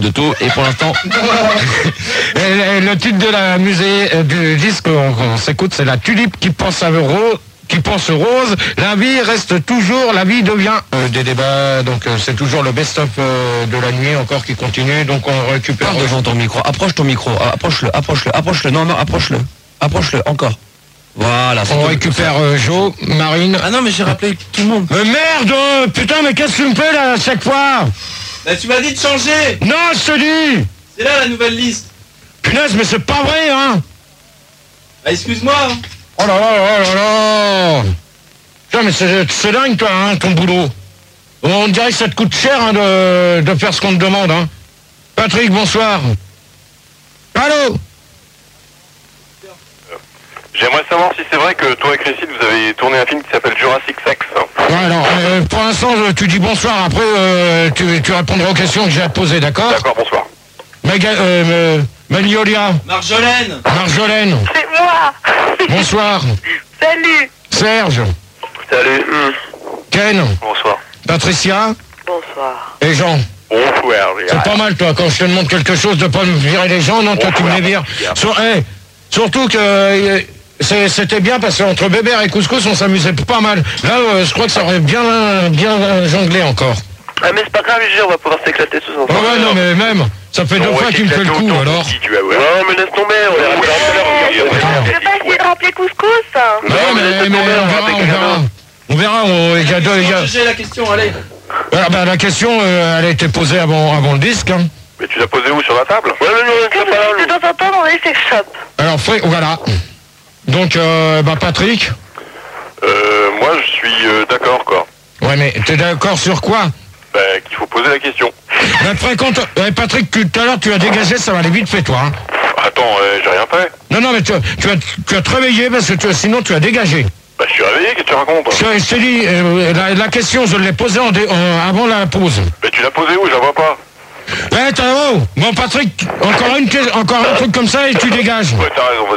de tout. Et pour l'instant... et le titre de la du disque qu'on s'écoute, c'est La tulipe qui pense rose. La vie reste toujours, la vie devient des débats. Donc c'est toujours le best-of de la nuit encore qui continue. Donc on récupère... Parle devant ton micro, approche ton micro, approche-le, non, approche-le, encore. Voilà. On récupère Jo, Marine. Ah non, mais j'ai rappelé tout le monde. Mais merde, putain, mais qu'est-ce que tu me fais là à chaque fois? Bah tu m'as dit de changer. Non, je te dis. C'est là la nouvelle liste. Punaise, mais c'est pas vrai, hein. Bah excuse-moi. Oh là là là là là. Putain, mais c'est dingue, toi, hein, ton boulot. On dirait que ça te coûte cher hein, de faire ce qu'on te demande, hein. Patrick, bonsoir. Allô? J'aimerais savoir si c'est vrai que toi et Christine, vous avez tourné un film qui s'appelle Jurassic Sex. Ouais, alors, pour l'instant, tu dis bonsoir, après, tu répondras aux questions que j'ai à te poser, d'accord? D'accord, bonsoir. Magnolia. Marjolaine. C'est moi. Bonsoir. Salut. Serge. Salut. Ken. Bonsoir. Patricia. Bonsoir. Et Jean. Bonsoir. C'est pas mal, toi, quand je te demande quelque chose, de pas me virer les gens, non, toi, tu me les vires. Surtout que c'était bien, parce qu'entre Bébert et Couscous, on s'amusait pas mal. Là, je crois que ça aurait bien jonglé encore. Ah, mais c'est pas grave, on va pouvoir s'éclater tous ensemble. Ouais, non, mais même, ça fait 2 fois qu'il me fait le coup, alors. Non, mais laisse tomber, on verra tout à l'heure. Je vais pas essayer de rappeler Couscous. Non, mais on verra, il y a deux, J'ai la question, allez. Ah, bah, la question, elle a été posée avant le disque, hein. Mais tu l'as posé où, sur la table? Ouais, mais non, Que vous êtes de temps en temps dans les sex shops. Alors, voilà. Donc, Patrick? Moi, je suis d'accord, quoi. Ouais, mais t'es d'accord sur quoi? Bah, qu'il faut poser la question. Patrick, tout à l'heure, tu as dégagé, ça va aller vite fait, toi, hein. Attends, j'ai rien fait. Non, mais tu as te réveillé, parce que sinon, tu as dégagé. Bah, je suis réveillé, qu'est-ce que tu racontes? Je t'ai dit, la question, je l'ai posée avant la pause. Mais tu l'as posée où? Je la vois pas. Bon, Patrick, encore un truc comme ça et tu dégages. Ouais, t'as raison,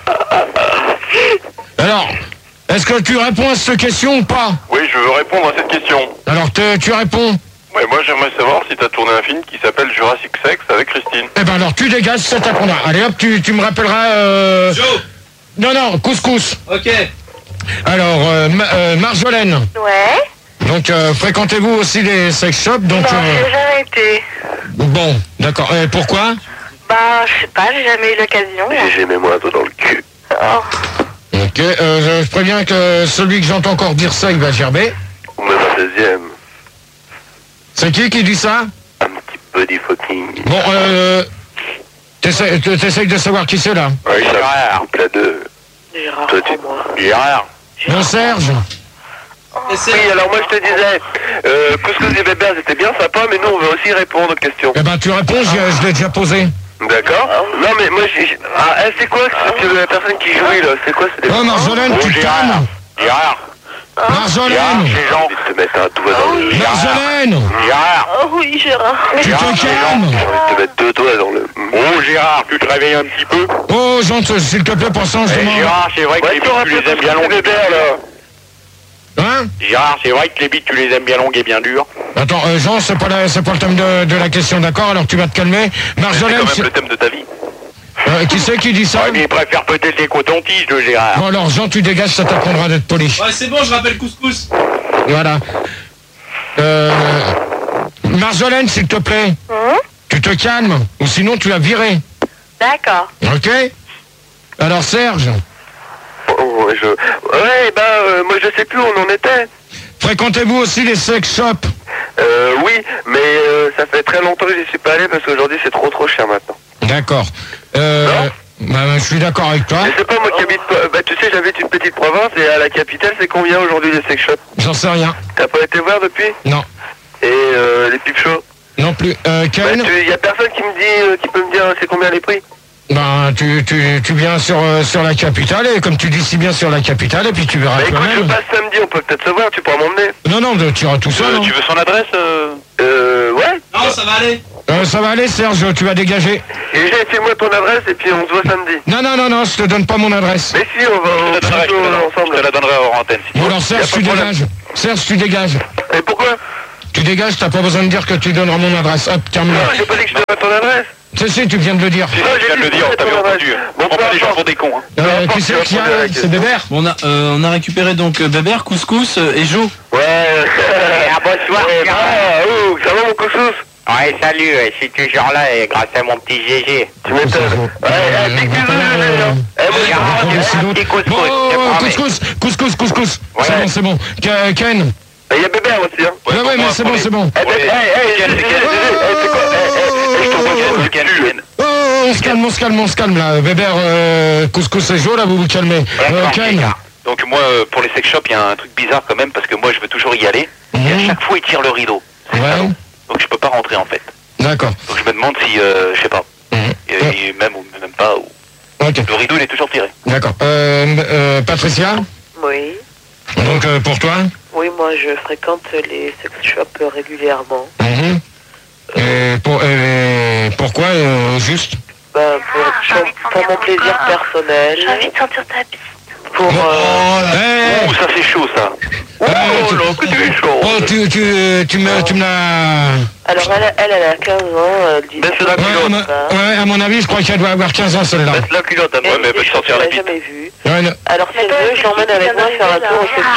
vas-y. Alors, est-ce que tu réponds à cette question ou pas? Oui, je veux répondre à cette question. Alors, tu réponds? Ouais, moi, j'aimerais savoir si t'as tourné un film qui s'appelle Jurassic Sex avec Christine. Eh ben alors, tu dégages, c'est ta contrat. Allez hop, tu me rappelleras... Joe. Non, Couscous. Ok. Alors, Marjolaine. Ouais. Donc, fréquentez-vous aussi les sex shops, donc... Non, j'ai jamais été. Bon, d'accord. Pourquoi? Bah, je sais pas, j'ai jamais eu l'occasion. J'ai jamais moi un doigt dans le cul. Oh. Ok, je préviens que celui que j'entends encore dire ça, il va gerber. Ou même un deuxième. C'est qui dit ça? Un petit peu du fucking. Bon, t'essayes de savoir qui c'est, là? Oui, ça coupe la deux. Gérard, Toi, Gérard. Bon, Serge. Oui, alors moi je te disais, Couscous et Bébert c'était bien sympa, mais nous on veut aussi répondre aux questions. Eh ben tu réponds, je l'ai déjà posé. D'accord. Non mais moi c'est quoi la personne qui jouait là? C'est quoi? Oh Marjolaine, tu te calmes. Gérard. Marjolaine. Les gens envie de te mettre un doigt dans le... Marjolaine. Gérard. Oh oui, Gérard. Tu te calmes. J'ai envie de te mettre 2 doigts dans le... Oh Gérard, tu te réveilles un petit peu? Oh Jean, s'il te plaît, pour ça, je demande. Gérard, c'est vrai que les bites tu les aimes bien longues et bien là. Hein? Gérard, c'est vrai que les bites tu les aimes bien longues et bien dures. Attends, Jean, c'est pas le thème de la question, d'accord? Alors tu vas te calmer. Marjolaine, c'est quand même le thème de ta vie. qui c'est qui dit ça? Ouais, mais il préfère peut-être les cotons-tiges de Gérard. Bon alors Jean, tu dégages, ça t'apprendra d'être poli. Ouais, c'est bon, je rappelle Couscous. Voilà. Marjolaine, s'il te plaît. Tu te calmes, ou sinon tu vas virer. D'accord. Ok? Alors Serge. Moi je sais plus où on en était. Fréquentez-vous aussi les sex shops? Oui, mais ça fait très longtemps que j'y suis pas allé parce qu'aujourd'hui c'est trop cher maintenant. D'accord. Je suis d'accord avec toi. Je sais pas, moi qui habite... tu sais, j'habite une petite province et à la capitale, c'est combien aujourd'hui les sex shops? J'en sais rien. T'as pas été voir depuis? Non. Et les pipe shows? Non plus. Ken? Y a personne qui me dit, qui peut me dire c'est combien les prix? Ben, tu viens sur la capitale, et comme tu dis si bien sur la capitale, et puis tu verras écoute, je passe samedi, on peut peut-être se voir, tu pourras m'emmener. Non, tu iras tout seul. Tu veux son adresse? Ouais. Non, ça va aller. Ça va aller, Serge, tu vas dégager. Et fais-moi ton adresse, et puis on se voit samedi. Non, je te donne pas mon adresse. Mais si, on va ensemble. Je te la donnerai hors antenne. Bon, alors Serge, tu dégages. Serge, tu dégages. Et pourquoi? Tu dégages, t'as pas besoin de dire que tu donneras mon adresse. Hop, terminé. Non, j'ai pas dit que je donnerais ton adresse. Si, tu viens de le dire. Si, je viens de le dire, t'avais entendu. Bon, prends pas les gens pour des cons. Qui c'est qui a? C'est Bébert. Bon, on a récupéré donc Bébert, Couscous et Jo. Ouais. Bonsoir. Ça va mon couscous? Ouais, salut, je suis toujours là et grâce à mon petit GG. Tu m'étonnes. Couscous. C'est bon. Ken. Il y a Bébert aussi, hein. Ouais, mais c'est bon. C'est quoi? On se calme là. Bébert, Couscous et Jo, là, vous calmez. Ken. Donc moi, pour les sex shops, il y a un truc bizarre quand même, parce que moi, je veux toujours y aller, et à chaque fois, ils tirent le rideau. C'est salaud. Donc je peux pas rentrer, en fait. D'accord. Donc je me demande si, je sais pas, même ou même pas, ou... Ok. Le rideau, il est toujours tiré. D'accord. Patricia. Oui. Donc pour toi. Oui, moi je fréquente les sex shops régulièrement. Pourquoi juste? Pour mon plaisir personnel. J'ai envie de sentir ta bite. Pour Ouh, ça c'est chaud, ça. Oh là, que tu es chaud. Oh, tu me l'as... Alors elle a 15 ans, elle dit... Baisse la culotte. Ouais, à mon avis, je crois qu'elle doit avoir 15 ans, celle-là. Baisse la culotte, à moi. Ouais, mais elle va te sortir la bite. jamais vu. Ouais, non. Alors si elle veut, je l'emmène avec moi faire un tour au sex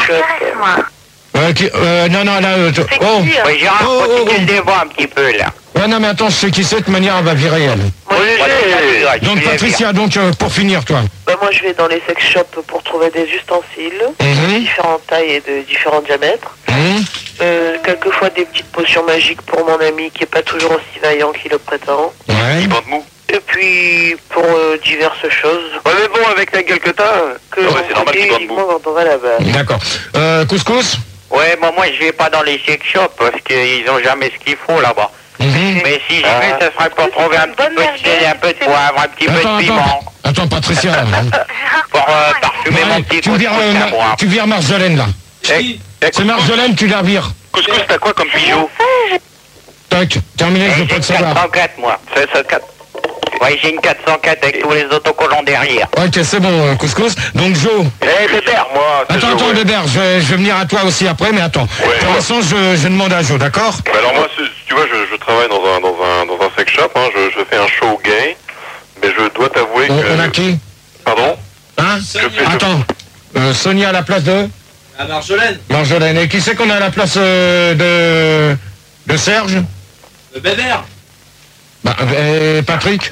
shop. Non, là... oh. Ouais, Gérard, continue de les voir un petit peu, là. Ouais, non, mais attends, je sais qui c'est, de toute manière, elle va virer, elle. Donc, Patricia, pour finir, toi. Moi, je vais dans les sex shops pour trouver des ustensiles de différentes tailles et de différents diamètres. Quelquefois, des petites potions magiques pour mon ami qui est pas toujours aussi vaillant qu'il le prétend. Ouais. Bande mou. Et puis, pour diverses choses. Ouais, mais bon, avec la gueule que t'as... Que c'est normal qu'il bande mou. quand on va là-bas. D'accord. Couscous. Ouais, moi je vais pas dans les sex shops parce qu'ils ont jamais ce qu'il faut là-bas. Mais si j'y vais, ce serait pour trouver un petit peu de sel, un peu de poivre, un petit peu de piment. Attends, Patricia. Pour parfumer mon petit tu vires Marjolaine, là. C'est Marjolaine, tu la vires. Couscous, t'as quoi comme bijou? Tac, terminé, je veux pas te J'ai savoir. 404, moi. C'est 4. Ouais, j'ai une 404 avec tous les autocollants derrière. Ok, c'est bon, Couscous. Donc, Jo. Bébert, moi. Attends, Bébert, je vais venir à toi aussi après, mais attends. Pour l'instant, je demande à Jo, d'accord? Alors moi, tu vois, je travaille dans un sex shop, hein, je fais un show gay, mais je dois t'avouer que... On a qui? Pardon? Hein? Attends, Sonia à la place de? À Marjolaine. Marjolaine. Et qui c'est qu'on a à la place de Serge? Bébert. Patrick.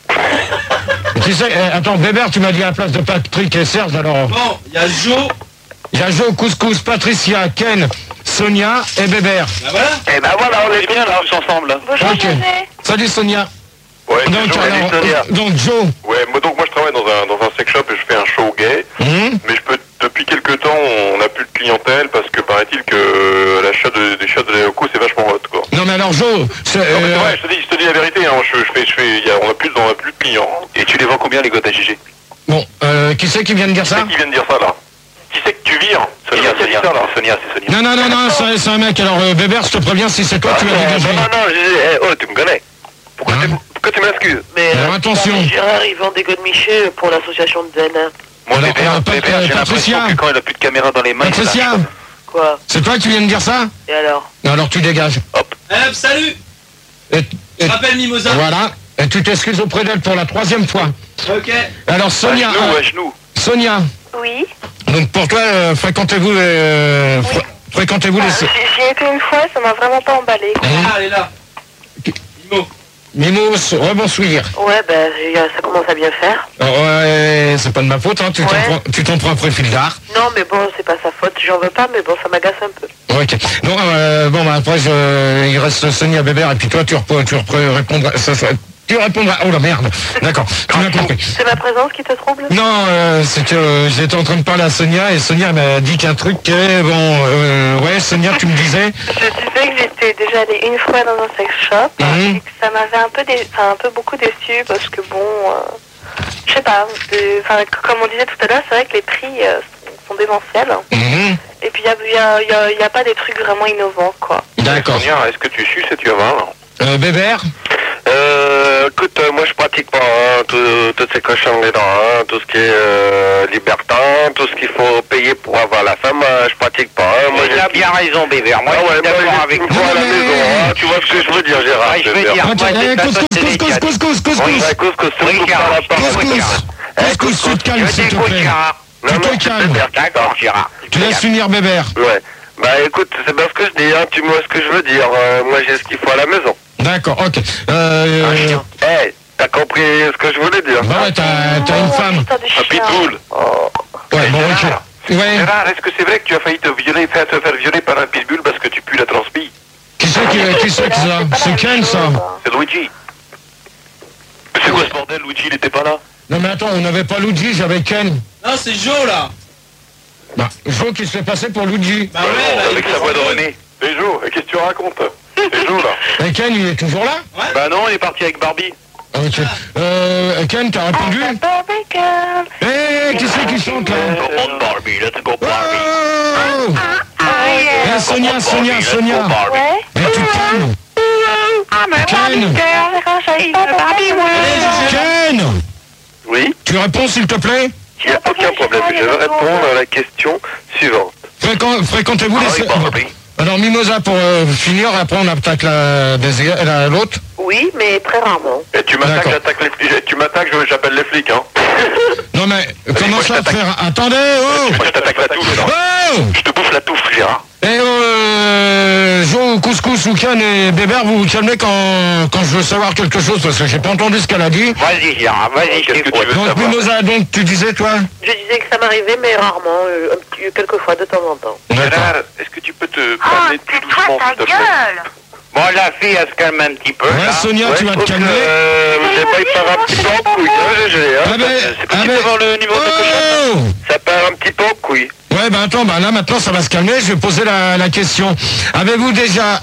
Qui c'est? Attends, Bébert, tu m'as dit à la place de Patrick et Serge, alors... Bon, il y a Jo. Il y a Jo, Couscous, Patricia, Ken, Sonia et Bébert. Bah voilà. Eh ben voilà, on est bien là, tous ensemble. Là. Bonjour, Ok. Salut Sonia. Ouais, Donc Joe. Ouais, moi je travaille dans un sex shop et je fais un show gay, mais depuis quelques temps, on n'a plus de clientèle parce que paraît-il que l'achat des chats de Léoco, c'est vachement hot, quoi. Non mais alors Joe, c'est vrai, je te dis la vérité, hein, on n'a plus de clients. Et tu les vends combien les gottes à JG? Bon, qui c'est qui vient de dire ça? Qui vient de dire ça là? Qui c'est que tu vires? Sonia, c'est Sonia. Non, c'est un mec. Alors Bébert, je te préviens, si c'est toi, tu vas dégager. Non, tu me connais. Pourquoi tu m'excuses? Mais alors attention. Gérard, il vend des godemichés pour l'association de Zen. Mon Bébert, j'ai l'impression que quand il a plus de caméra dans les mains... Patricia, quoi? c'est toi qui viens de dire ça? Et alors? Alors tu dégages. Hop. Salut. Je m'appelle Mimosa. Voilà. Et tu t'excuses auprès d'elle pour la 3e fois. Ok. Alors Sonia. À genoux. Sonia. Oui. Donc pour toi, fréquentez-vous fréquentez-vous les... J'y ai été une fois, ça m'a vraiment pas emballé. Ah, elle est là. Mimo. Mimos, rebonsoir. Ouais, ben, ça commence à bien faire. Ouais, c'est pas de ma faute, hein, tu t'en prends après fil d'art. Non, mais bon, c'est pas sa faute, j'en veux pas, mais bon, ça m'agace un peu. Ok. Donc, bon, bah, après, il reste Sonia Bébert, et puis toi, tu répondras, tu répondras, oh la merde, d'accord, tu m'as compris. C'est ma présence qui te trouble? Non, c'est que j'étais en train de parler à Sonia, et Sonia m'a dit qu'un truc, ouais, Sonia, tu me disais. Je disais que j'étais déjà allée une fois dans un sex shop, et que ça m'avait un peu beaucoup déçu, parce que bon, je sais pas, comme on disait tout à l'heure, c'est vrai que les prix sont démentiels. Et puis il y a pas des trucs vraiment innovants, quoi. D'accord. Sonia, est-ce que tu suces et tu as 20 Bébert écoute, moi je pratique pas toutes ces cochonneries-là, tout ce qui est libertin, tout ce qu'il faut payer pour avoir la femme, je pratique pas. Moi, il a bien raison, Bébert. Moi, je suis d'accord avec toi. À la maison, tu vois ce que je veux dire, Gérard. Je veux dire, Couscous, tu te calmes, s'il te plaît. Tu te calmes. D'accord, Gérard. Tu laisses finir, Bébert. Ouais. Bah écoute, c'est bien ce que je dis, tu vois ce que je veux dire. Moi j'ai ce qu'il faut à la maison. D'accord, ok. Hey, t'as compris ce que je voulais dire? Bah ouais, t'as une femme. Un pitbull. Ouais, bon, ok. Ouais. Gérard, est-ce que c'est vrai que tu as failli te faire violer par un pitbull parce que tu pues la transpi? Qui c'est ça? C'est Ken, ça? C'est Luigi. Mais c'est quoi ce bordel? Luigi, il était pas là? Non mais attends, on n'avait pas Luigi, j'avais Ken. Non, c'est Joe, là. Bah, Joe qui se fait passer pour Luigi. Bah ouais, avec sa voix de René. C'est Joe, qu'est-ce que tu racontes? C'est Joe, là. Et Ken, il est toujours là? Ouais. Bah non, il est parti avec Barbie. Ok. Ken, t'as répondu? Qui c'est qui chante, là? Barbie, let's go Barbie. Oh! Sonia. Ouais. Mais tu te calmes. Ken! Oui? Tu réponds, s'il te plaît? Il n'y a aucun problème. Je vais répondre à la question suivante. Fréquentez-vous les... Alors, Mimosa, pour finir, après on attaque l'autre. Oui, mais très rarement. Et tu m'attaques, j'appelle les flics, hein. Non mais, comment ça faire? Attendez, oh! Moi je t'attaque la touffe, Oh! Je te bouffe la touffe, Gérard. Et Joe, Couscous ou Ken et Bébert, vous vous calmez quand je veux savoir quelque chose, parce que j'ai pas entendu ce qu'elle a dit. Vas-y, Gérard, vas-y, je t'écoute. Donc, Mimosa, donc, tu disais, toi? Je disais que ça m'arrivait, mais rarement, quelques fois, de temps en temps. Gérard, est-ce que tu peux te parler plus doucement, s'il te plaît? Bon, la fille, elle se calme un petit peu. Ouais, Sonia, tu vas te calmer. J'ai pas, il part un petit peu en couille, C'est possible d'avoir le numéro de cochon? Ça part un petit peu en couille. Ouais, bah attends, bah là, maintenant, ça va se calmer. Je vais poser la question. Avez-vous déjà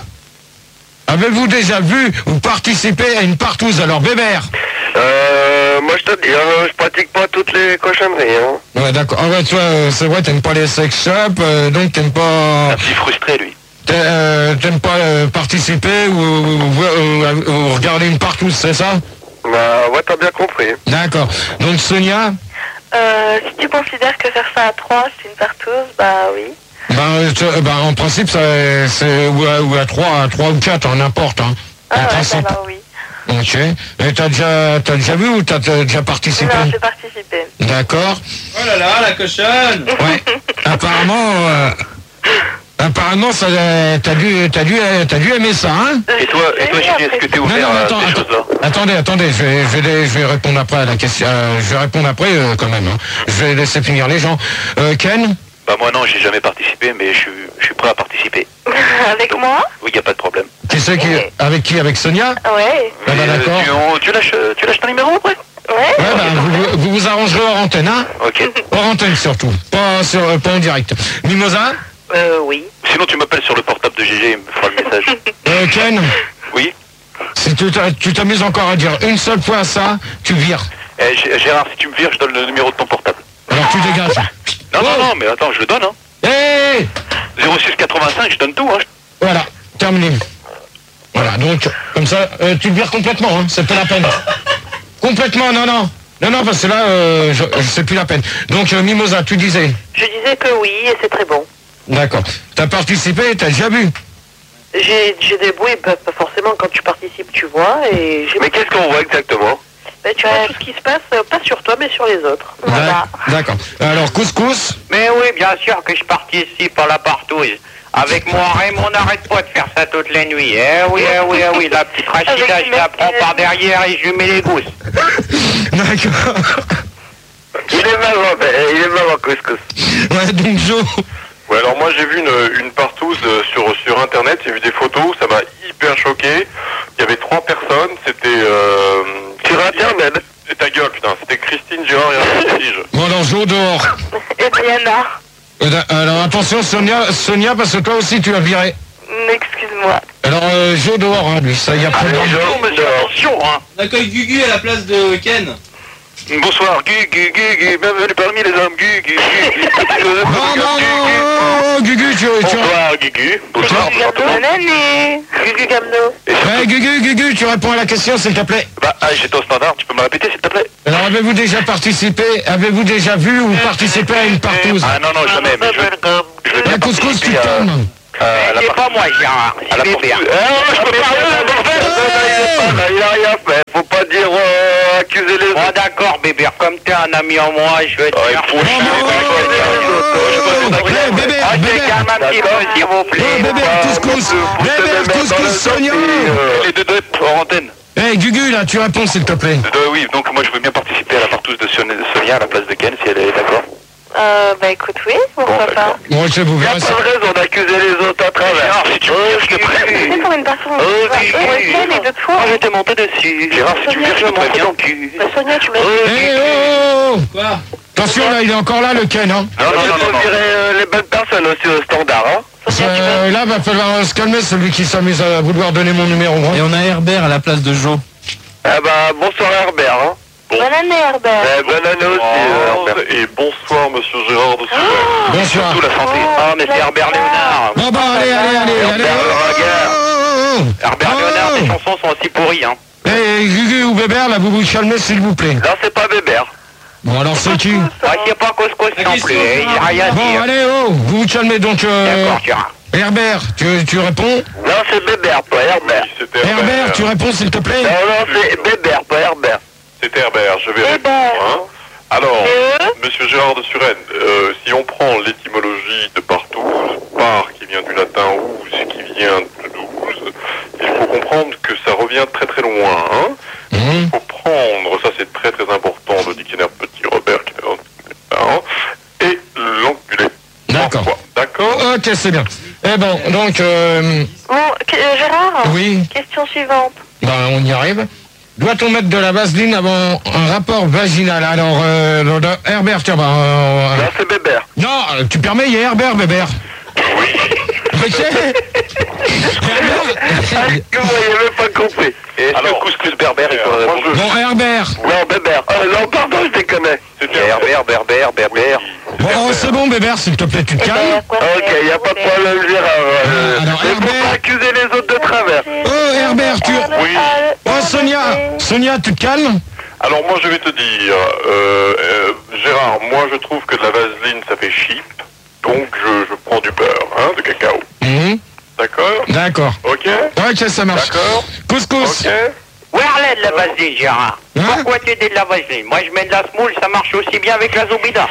vu ou participé à une partouze? Alors, Bébert? Moi je te dis, je pratique pas toutes les cochonneries. Ouais, d'accord. Ah ouais, toi, c'est vrai, t'aimes pas les sex shops, donc t'aimes pas... Un petit frustré, lui. T'aimes pas participer ou regarder une partouze, c'est ça? Bah ouais, t'as bien compris. D'accord. Donc, Sonia? Si tu considères que faire ça à 3, c'est une partouze, bah oui. En principe, c'est ou à 3 ou 4, n'importe. Hein. Ah en ouais, principe. alors oui. Ok. Et t'as déjà vu ou t'as déjà participé? Non, j'ai participé. D'accord. Oh là là, la cochonne. Ouais. Apparemment, ça, t'as dû aimer ça, hein? Et toi, Gigi, est-ce que t'es ouvert à ces choses-là? Attendez, je vais répondre après à la question. Je vais répondre après quand même. Hein. Je vais laisser finir les gens. Ken? Bah moi non, j'ai jamais participé, mais je suis prêt à participer. Avec moi? Oui, y a pas de problème. Avec qui? Avec Sonia? Ouais. Ah bah d'accord. Tu lâches ton numéro après? Ouais. Ouais, bah vous arrangerez hors antenne, hein? Ok. Hors antenne surtout, pas en direct. Mimosa? Oui. Sinon tu m'appelles sur le portable de GG, il me fera le message. Ken? Oui. Si tu t'amuses encore à dire une seule fois ça, tu vires. Gérard, si tu me vires, je donne le numéro de ton portable. Alors tu dégages. Non, mais attends, je le donne, hein. Hey 0685, je donne tout, hein. Voilà, terminé. Voilà, donc, comme ça, tu le vires complètement, hein, c'est pas la peine. Complètement, non, parce que là, c'est plus la peine. Donc, Mimosa, tu disais? Je disais que oui, et c'est très bon. D'accord. T'as participé, t'as déjà vu? J'ai des bruits, pas forcément quand tu participes, tu vois, et j'ai... Mais qu'est-ce qu'on voit exactement? Tu vois tout ce qui se passe, pas sur toi, mais sur les autres. Voilà. D'accord. Alors, Couscous? Mais oui, bien sûr que je participe à la partouze. Avec moi, Raymond, on n'arrête pas de faire ça toutes les nuits. Eh oui, la petite Rachida, je la prends par derrière et je lui mets les gousses. D'accord. Il est marrant, Couscous. Ouais, donc Joe. Ouais, alors moi j'ai vu une partouze sur internet, j'ai vu des photos, ça m'a hyper choqué. Il y avait 3 personnes, c'était Sur internet? Et ta gueule, putain, c'était Christine, Gérard et un prestige. Bon, alors Joe dehors. Et Diana. Alors attention, Sonia, parce que toi aussi tu l'as viré. Excuse-moi. Alors Joe dehors, hein, lui, ça y a pas de Attention, monsieur, attention, hein. On accueille Gugu à la place de Ken. Bonsoir, Gugu, bienvenue parmi les hommes, Gugu. Non, Gugu, Bonsoir, Gugu. Bonsoir, Bonne année. Gugu Gamno. Gugu, tu réponds à la question, s'il te plaît. Bah, j'étais au standard, tu peux me répéter, s'il te plaît? Alors, avez-vous déjà vu ou participé à une partouze? Ah non, jamais, mais je vais La couscous, tu calmes. C'est pas moi, Gérard. À la Bébert. je peux pas rien, il a rien fait. Faut pas dire accuser les autres. Bon, d'accord, Bébert, comme t'es un ami en moi, je vais te faire calme un petit peu, s'il vous plaît. Couscous, Sonia. Les deux hors antenne. Hey, Gugu, là, tu réponds, s'il te plaît. Oui, donc moi je veux bien participer à la partouze de Sonia à la place de Ken, si elle est d'accord. Bah écoute, oui, pourquoi pas. Moi, je vous verrai. Il n'y a pas de raison d'accuser les autres à travers. Gérard, si tu veux dire, je te préviens. C'est pour une personne et de toi. Je t'ai monté dessus. Gérard, si tu veux dire, je te préviens. Sonia, tu m'as dit. Quoi? Attention, là, il est encore là, le Ken, hein. Non. On dirait les bonnes personnes aussi au standard, hein. Là, va falloir se calmer, celui qui s'amuse à vouloir donner mon numéro. Et on a Herbert à la place de Jo. Ah bah, bonsoir Herbert, hein. Bonne année, Herbert. Bonne année aussi, Herbert. Et bonsoir, monsieur Gérard de Suez. Bonsoir. Surtout la santé. Ah, mais c'est Herbert Léonard. Bon, bah, allez. Herbert Léonard, tes chansons sont aussi pourries, hein. Eh, Gugu ou Bébert, là, vous calmez, s'il vous plaît. Non, c'est pas Bébert. Bon, alors, c'est qui? C'est pas Couscous non plus, il n'y a rien à dire. Bon, allez, vous calmez, donc, D'accord, Gérard. Herbert, tu réponds? Non, c'est Bébert, pas Herbert. Herbert, tu réponds, s'il te plaît? Non, c'est Bébert, pas Herbert. C'était Herbert, je vais répondre. Hein. Alors, monsieur Gérard de Suresnes, si on prend l'étymologie de partouze, par qui vient du latin rouge, qui vient de douze, il faut comprendre que ça revient très très loin. Hein. Il faut prendre, ça c'est très très important, le dictionnaire Petit Robert, qui est hein, et l'enculé. D'accord. D'accord. Ok, c'est bien. Eh bon, donc... Bon, Gérard. Oui. Question suivante. Ben, on y arrive. Doit-on mettre de la vaseline avant un rapport vaginal? Alors, Herbert, tiens, là, c'est Bébert. Non, tu permets, il y a Herbert, Bébert. Oui. Ok. Herbert. Que vous n'avez même pas compris. Alors, couscous berbère, il faudrait répondre. Bon, Herbert. Non, Bébert. Non, pardon, je déconne. C'était Herbert, Berbère. Bon, c'est bon, Bébert, s'il te plaît, tu te calmes. Ok, il n'y a pas de problème, Gérard. Alors, il ne faut pas accuser les autres de travers. Oh, Herbert, Oui. Oh, Sonia, tu te calmes? Alors, moi, je vais te dire, Gérard, moi, je trouve que de la vaseline, ça fait cheap. Donc, je prends du beurre, hein, de cacao. D'accord? D'accord. Ok? Ok, ça marche. D'accord. Couscous. Ok. Où est de la vaseline, Gérard? Pourquoi tu dis de la vaseline? Moi, je mets de la semoule, ça marche aussi bien avec la Zoubida.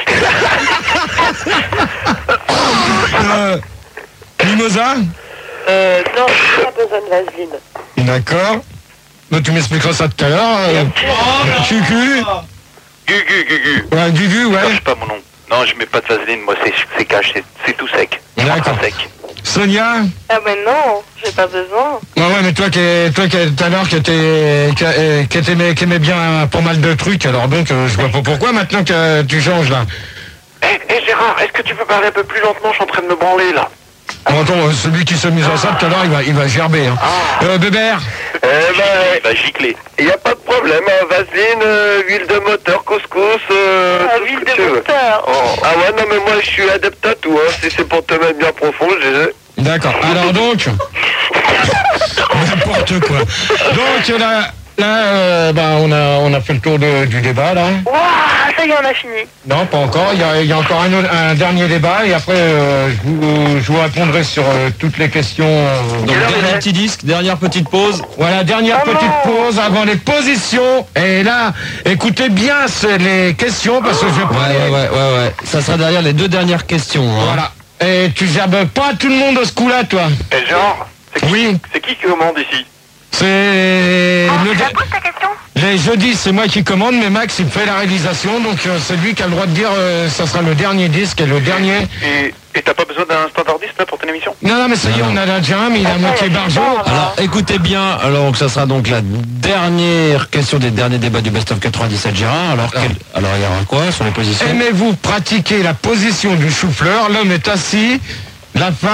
Mimosa? Non, j'ai pas besoin de vaseline. D'accord. Tu m'expliqueras ça tout à l'heure. Gugu. Ouais, Gugu, ouais. Je pas mon nom. Non, je mets pas de vaseline, moi c'est cash, c'est tout sec. D'accord. Sec. Sonia? Ah ben non, j'ai pas besoin. Ouais, mais toi qui tout à l'heure qui aimais bien pas mal de trucs, alors donc je vois pas pourquoi maintenant que tu changes là. Eh Gérard, est-ce que tu peux parler un peu plus lentement? Je suis en train de me branler là. Bon, attends, celui qui se mise à ça tout à l'heure, il va gerber. Hein. Bébert? Il va gicler. Il n'y a pas de problème, hein. Vaseline, huile de moteur, couscous, huile de moteur. Ah ouais, non mais moi je suis adepte à tout, hein. Si c'est pour te mettre bien profond, D'accord, alors donc... N'importe quoi. Donc là, on a fait le tour du débat, là. Waouh, ça y est, on a fini. Non, pas encore. Il y a encore un dernier débat et après, je vous répondrai sur toutes les questions. Donc, dernier petit disque, dernière petite pause. Voilà, dernière petite pause avant les positions. Et là, écoutez bien les questions parce que je vais pas... Ouais. Ça sera derrière les deux dernières questions. Hein. Voilà. Et tu jabes pas tout le monde au ce coup-là, toi. Et genre, c'est qui commande ici? C'est... ta question? Les jeudis, c'est moi qui commande, mais Max, il fait la réalisation, donc c'est lui qui a le droit de dire ça sera le dernier disque et le dernier... Et t'as pas besoin d'un standardiste là pour ton émission? Non, mais ça y est, on a la jam, il a moitié barjo. Alors, écoutez bien, alors ça sera donc la dernière question des derniers débats du Best of 97 Gérard. Alors, il y aura quoi sur les positions? Aimez-vous pratiquer la position du chou-fleur? L'homme est assis, la femme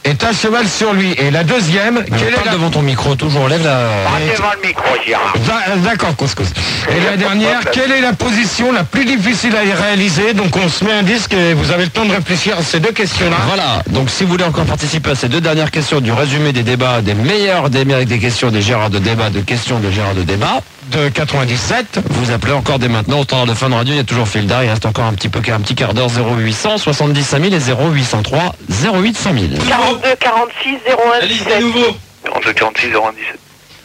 est à cheval sur lui. Et la deuxième, quelle est devant ton micro, toujours lève la... Pas devant le micro, Gérard. D'accord, couscous. Et la dernière, quelle est la position la plus difficile à réaliser? Donc on se met un disque et vous avez le temps de réfléchir à ces deux questions-là. Voilà, donc si vous voulez encore participer à ces deux dernières questions du résumé des débats, des meilleurs des questions des Gérard de débat, de questions de Gérard de débat, de 97, vous appelez encore dès maintenant au standard de Fun Radio, il y a toujours fil d'art, il reste encore un petit quart d'heure, 0800 70 5000 et 0803 08 5000. 42 46 01 17. 42 46 01 17.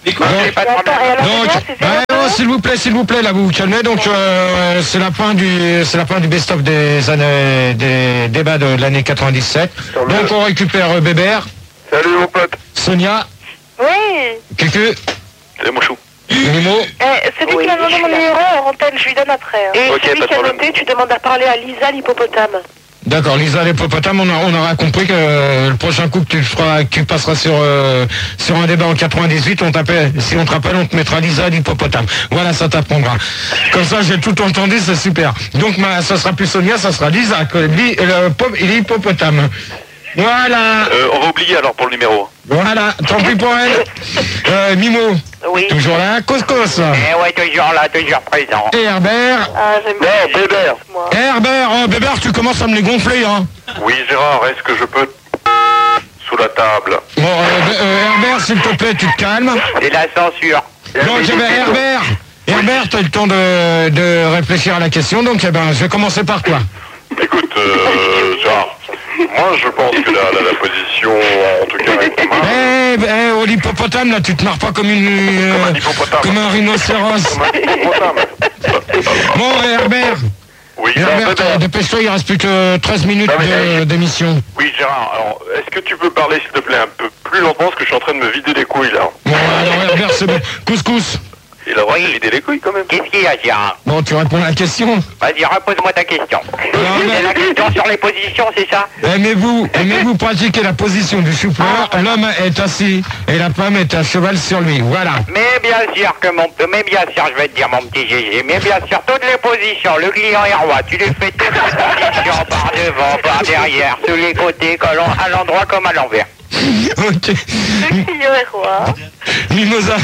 S'il vous plaît, là vous vous calmez. Donc c'est la fin du best-of des années des débats de l'année 97. Donc on récupère Bébert. Salut mon pote. Sonia. Oui. Cucu. C'est mon chou. Mimo. Celui qui a demandé mon numéro en antenne, je lui donne après. Hein. Et celui qui a noté, tu demandes à parler à Lisa l'hippopotame. D'accord, Lisa l'hippopotame, on aura compris que le prochain coup que tu passeras sur un débat en 98, si on te rappelle, on te mettra Lisa l'hippopotame. Voilà, ça t'apprendra. Comme ça, j'ai tout entendu, c'est super. Donc, ça sera plus Sonia, ça sera Lisa, l'hippopotame. Voilà. On va oublier alors pour le numéro. Voilà, tant pis pour elle. Mimo. Oui. Toujours là, Couscous. Ouais, toujours là, toujours présent. Et Herbert. Ah, j'aime bien. Bébert. Herbert, Bébert, tu commences à me les gonfler, hein. Oui, Gérard, est-ce que je peux sous la table? Bon, Herbert, s'il te plaît, tu te calmes. C'est la censure. Donc, Herbert, t'as le temps de réfléchir à la question, donc je vais commencer par toi. Écoute, Gérard, moi je pense que la position, en tout cas, est pas mal. Oh, l'hippopotame, là, tu te marres pas comme comme un rhinocéros. Comme un hippopotame. Bon, Herbert. Oui, Herbert, dépêche-toi, il reste plus que 13 minutes d'émission. Oui, Gérard, alors, est-ce que tu peux parler, s'il te plaît, un peu plus lentement, parce que je suis en train de me vider les couilles, là. Bon, alors, Herbert, c'est bon. Couscous. Il a le droit de vider les couilles, quand même. Qu'est-ce qu'il y a, Gérard? Bon, tu réponds à la question. Vas-y, repose-moi ta question. C'est la question sur les positions, c'est ça? Aimez-vous pratiquer la position du chou-fleur? L'homme est assis et la femme est à cheval sur lui. Voilà. Mais bien sûr, je vais te dire, mon petit Gégé, mais bien sûr, toutes les positions, le client est roi, tu lui fais toutes les positions, par devant, par derrière, sur les côtés, à l'endroit comme à l'envers. Ok. Le client est roi. Mimosa.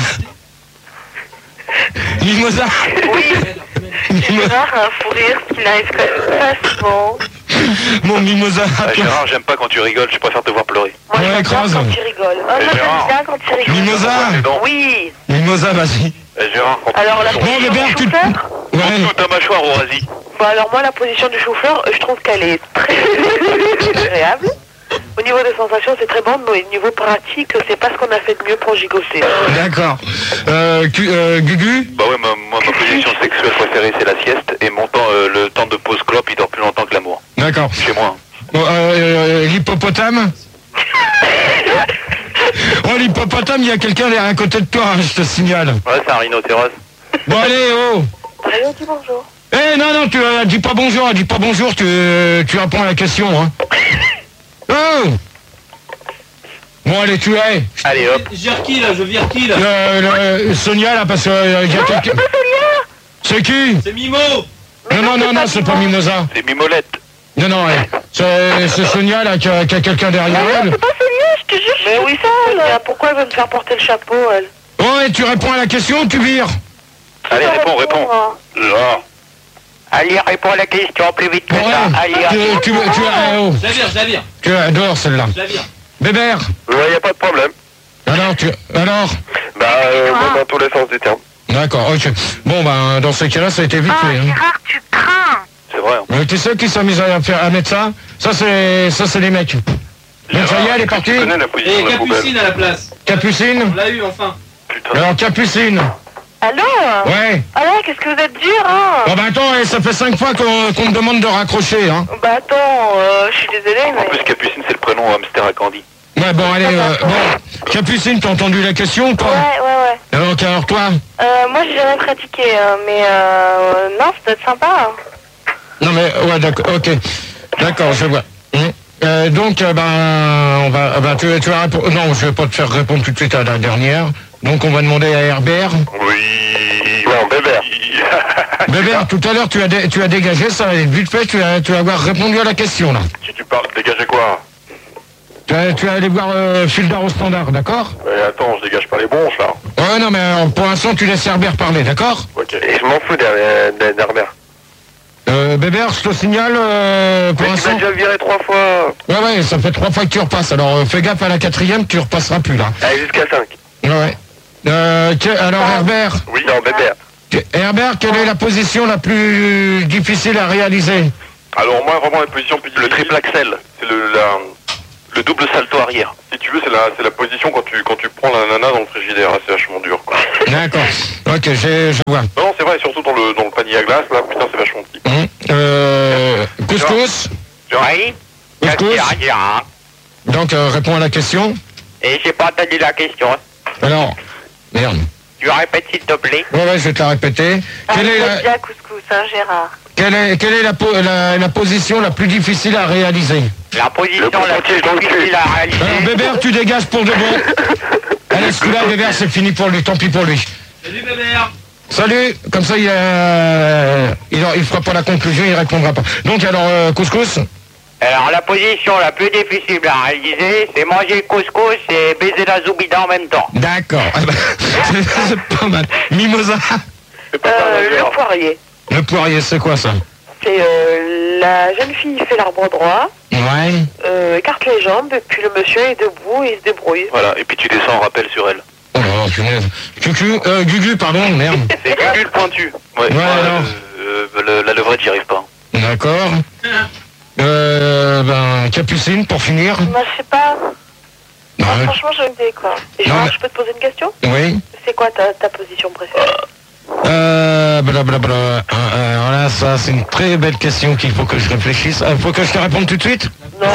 Oui. Gérard a un fou rire qui n'arrive quand même pas souvent. Mon Mimosa. Gérard, j'aime pas quand tu rigoles, je préfère te voir pleurer. Moi, j'aime bien quand tu rigoles. Moi, j'aime bien quand tu rigoles. Mimosa. Oui. Mimosa, vas-y. Gérard, Alors, la position du chou-fleur. Montre ta mâchoire, Orasi. Bon, alors moi, la position du chou-fleur, je trouve qu'elle est très agréable. Au niveau des sensations, c'est très bon, mais au niveau pratique, c'est pas ce qu'on a fait de mieux pour gigoter. D'accord. Gugu? Bah ouais, ma position sexuelle préférée, c'est la sieste, et mon temps, le temps de pause clope, il dort plus longtemps que l'amour. D'accord. Chez moi. Bon, l'hippopotame? Oh, l'hippopotame, il y a quelqu'un à côté de toi, hein, je te signale. Ouais, c'est un rhinocéros. Bon, allez, oh. Allez, on dit bonjour. Non, tu dis pas bonjour, tu réponds à la question, hein. Oh. Bon, allez, tu es. Allez, hop. Je vire qui, là? Sonia, là, parce que... C'est pas Sonia. C'est qui? C'est Mimo. Non, c'est pas Mimosa. C'est Mimolette. Non, c'est Sonia, là, qui a quelqu'un derrière elle. C'est pas Sonia, je te jure. Mais oui, ça, pourquoi elle veut me faire porter le chapeau, elle? Oh, et tu réponds à la question ou tu vires? Allez, réponds. Genre. Allez, réponds à la question plus vite que ça. Allez, tu Je la vire. Tu as dehors, celle-là. Je la vire. Bébert. y a pas de problème. Alors Moi, dans tous les sens du terme. D'accord, ok. Bon, dans ce cas-là, ça a été vite fait. Hein. Gérard, tu crains. C'est vrai. Hein. Mais tu sais qui s'amuse à mettre ça? Ça, c'est les mecs. Donc, ça y est, elle est partie. Tu connais la position de la poubelle. Capucine à la place. Capucine? On l'a eu, enfin. Putain. Alors, Capucine. Allô? Ouais. Alors, qu'est-ce que vous êtes dur, hein? Bon, attends, ça fait 5 fois qu'on me demande de raccrocher, hein. Bah, attends, je suis désolée, En mais... plus, Capucine, c'est le prénom hamster à Candy. Ouais, bon, allez, Capucine, t'as entendu la question ou pas? Ouais. Alors, toi? Moi, j'ai jamais pratiqué, mais non, ça doit être sympa. Hein. Non, mais, ouais, d'accord, ok. D'accord, je vois. Donc, tu vas répondre... Non, je vais pas te faire répondre tout de suite à la dernière. Donc, on va demander à Herbert. Oui. Non, Bébert. Bébert, tout à l'heure, tu as dégagé, ça va être vite fait, tu vas avoir répondu à la question, là. Si tu parles, dégager quoi? Tu vas aller voir Fulda au standard, d'accord? Attends, je dégage pas les bronches, là. Ouais, non, mais pour l'instant, tu laisses Herbert parler, d'accord? Ok. Et je m'en fous d'Herbert. Bébert, je te signale, pour Mais tu l'instant... m'as déjà viré 3 fois. Ouais, ça fait 3 fois que tu repasses, alors fais gaffe à la 4e, tu repasseras plus, là. Allez, jusqu'à 5. Ouais. Alors, Herbert... Oui, non, Bébert. Herbert, quelle est la position la plus difficile à réaliser? Alors moi, vraiment, la position plus Le triple axel. C'est le double salto arrière. Si tu veux, c'est la position quand tu prends la nana dans le frigidaire. Là, c'est vachement dur, quoi. D'accord. Ok, je vois. Non, c'est vrai, surtout dans le panier à glace, là, putain, c'est vachement petit. Couscous? Oui. Couscous? Gérard. Donc, réponds à la question. Et j'ai pas entendu la question. Alors, merde. Tu répètes s'il te plaît. Ouais, je vais te la répéter. Quelle est bien couscous, hein, Gérard. quelle est la position la plus difficile à réaliser? La position la plus difficile à réaliser. Bébert, tu dégages pour de bon. Allez, celui-là, Bébert, c'est fini pour lui, tant pis pour lui. Salut Bébert. Salut, comme ça il fera pas la conclusion, il répondra pas. Donc alors, couscous? Alors la position la plus difficile à réaliser, c'est manger le couscous et baiser la zoubida en même temps. D'accord, c'est pas mal. Mimosa? Le poirier. Le poirier, c'est quoi ça? C'est la jeune fille fait l'arbre droit, Ouais. écarte les jambes, et puis le monsieur est debout et il se débrouille. Voilà, et puis tu descends en rappel sur elle. Oh là, punaise. Gugu, pardon, merde. C'est Gugu le pointu. Ouais, alors. La levrette, j'y arrive pas. D'accord. Capucine, pour finir. Moi, je sais pas. Ouais. Franchement, j'ai une idée, quoi. Et Gérard, je peux te poser une question? Oui. C'est quoi ta position préférée? Blablabla. Alors là, ça, c'est une très belle question qu'il faut que je réfléchisse. Faut que je te réponde tout de suite? Non,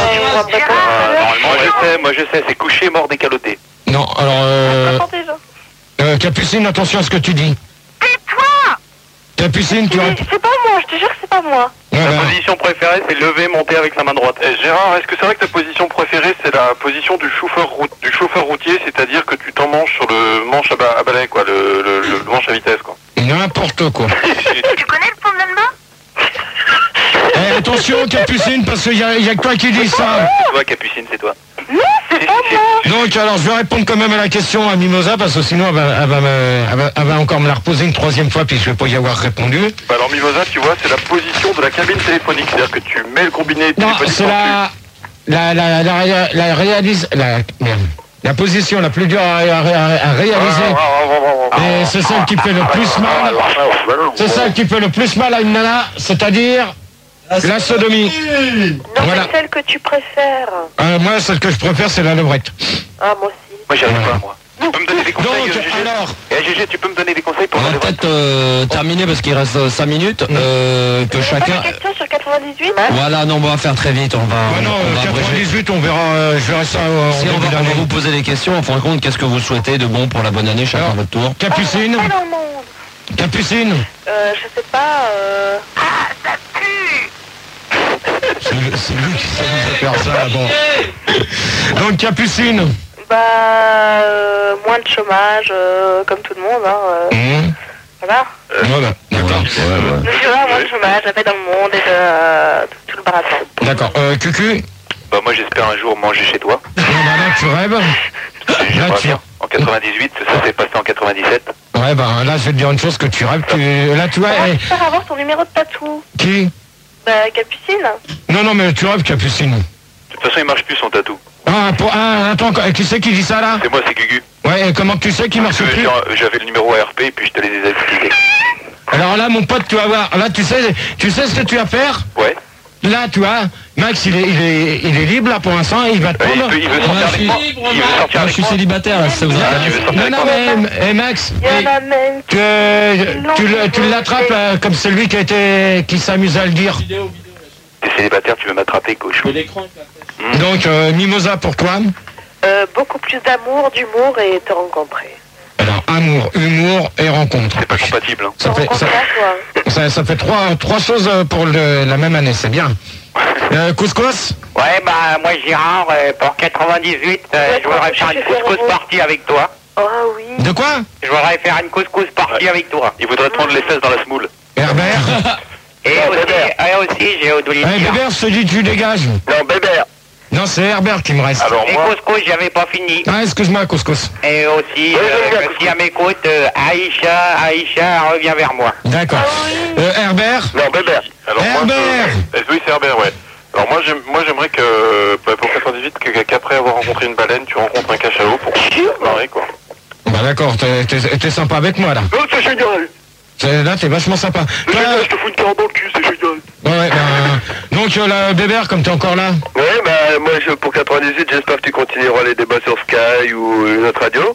Moi je sais, c'est couché, mort, décaloté. Non, alors, Capucine, attention à ce que tu dis. Tais-toi! Capucine, tu réponds. C'est pas moi, je te jure que c'est pas moi. Ma position préférée, c'est lever, monter avec sa main droite. Gérard, est-ce que c'est vrai que ta position préférée, c'est la position du chauffeur routier, c'est-à-dire que tu t'emmanches sur le manche à balai, quoi, le manche à vitesse, quoi. N'importe quoi. Tu connais le fondament? Attention, Capucine, parce qu'il y a que toi qui dis ça. C'est toi, Capucine, c'est toi. Non, c'est pas moi. Donc, alors, je vais répondre quand même à la question à Mimosa, parce que sinon, elle va encore me la reposer une 3e fois, puis je vais pas y avoir répondu. Bah alors, Mimosa, tu vois, c'est la position de la cabine téléphonique, c'est-à-dire que tu mets le combiné Non, téléphonique. c'est la position la plus dure à réaliser. Et c'est celle qui fait le plus mal. C'est celle qui fait le plus mal à une nana, c'est-à-dire la sodomie. Non, Voilà. mais celle que tu préfères. Moi, celle que je préfère, c'est la levrette. Ah, moi aussi. Moi, j'y arrive pas, moi. Tu peux me donner des conseils, Donc, GG? alors, GG, tu peux me donner des conseils pour On la va levrette? peut-être terminer parce qu'il reste 5 minutes. Que chacun. Pas de question sur 98? Voilà, non, on va faire très vite. On va abréger. 98, on verra, je verrai ça Si on va vous poser des questions, en fin de compte, qu'est-ce que vous souhaitez de bon pour la bonne année, chacun à votre tour? Capucine, Pas dans le monde. Capucine. Je sais pas. Ah, ça pue. C'est lui qui sait faire ça, bon. Donc, Capucine. Moins de chômage, comme tout le monde, hein. Voilà. Voilà, d'accord. Le Gérard, moins de chômage, la paix dans le monde et de tout le baratin. D'accord. Cucu. Bah, moi, j'espère un jour manger chez toi. Là, tu rêves. J'aimerais bien. En 98, ça s'est passé en 97. Ouais, là, je vais te dire une chose que tu rêves. Là, tu vois. Tu peux avoir ton numéro de tatou. Qui? Capucine. Non, mais tu rêves, Capucine. De toute façon, il marche plus son tatou. Attends, qui c'est qui dit ça, là? C'est moi, c'est Gugu. Ouais, et comment tu sais qu'il marche plus? J'avais le numéro ARP et puis je te l'ai désactivé. Alors là, mon pote, tu vas voir. Là, tu sais ce que tu vas faire? Ouais. Là, tu vois, Max, il est libre, là, pour l'instant, il va te prendre. Il veut sortir avec moi. Il veut sortir Moi, je avec suis moi. célibataire, là, ça vous intéresse? Non, mais Max, Il y en a même. tu l'attrapes comme celui qui s'amuse à le dire. T'es célibataire, tu veux m'attraper, cochon. Donc, Mimosa pour toi. Beaucoup plus d'amour, d'humour et te rencontrer. Alors, amour, humour et rencontre. C'est pas compatible, hein. Ça fait trois choses pour la même année, c'est bien. Couscous? Ouais, moi, Gérard, pour 98, je voudrais faire une couscous partie avec toi. Ah oui. De quoi? Je voudrais faire une couscous partie avec toi. Il voudrait te prendre les fesses dans la semoule. Herbert? Et aussi, j'ai oublié de dire. Bébert, je te dis, tu dégages. Non, Bébert. Non, c'est Herbert qui me reste. Alors Et moi, couscous, j'avais pas fini. Ah, excuse-moi, couscous. Et aussi, si elle m'écoute, Aïcha, reviens vers moi. D'accord. Herbert. non, Bébert. Alors Herbert. Oui, c'est Herbert, ouais. Alors moi, j'aimerais que, pour 98, qu'après avoir rencontré une baleine, tu rencontres un cachalot pour se marrer, quoi. Bah d'accord, t'es sympa avec moi là. Oh, c'est génial. Là, t'es vachement sympa. C'est génial, je te fous une carotte dans le cul, c'est génial. Ouais, donc là, Bébert, comme t'es encore là. Ouais, bah moi pour 98, j'espère que tu continueras les débats sur Sky ou une autre radio.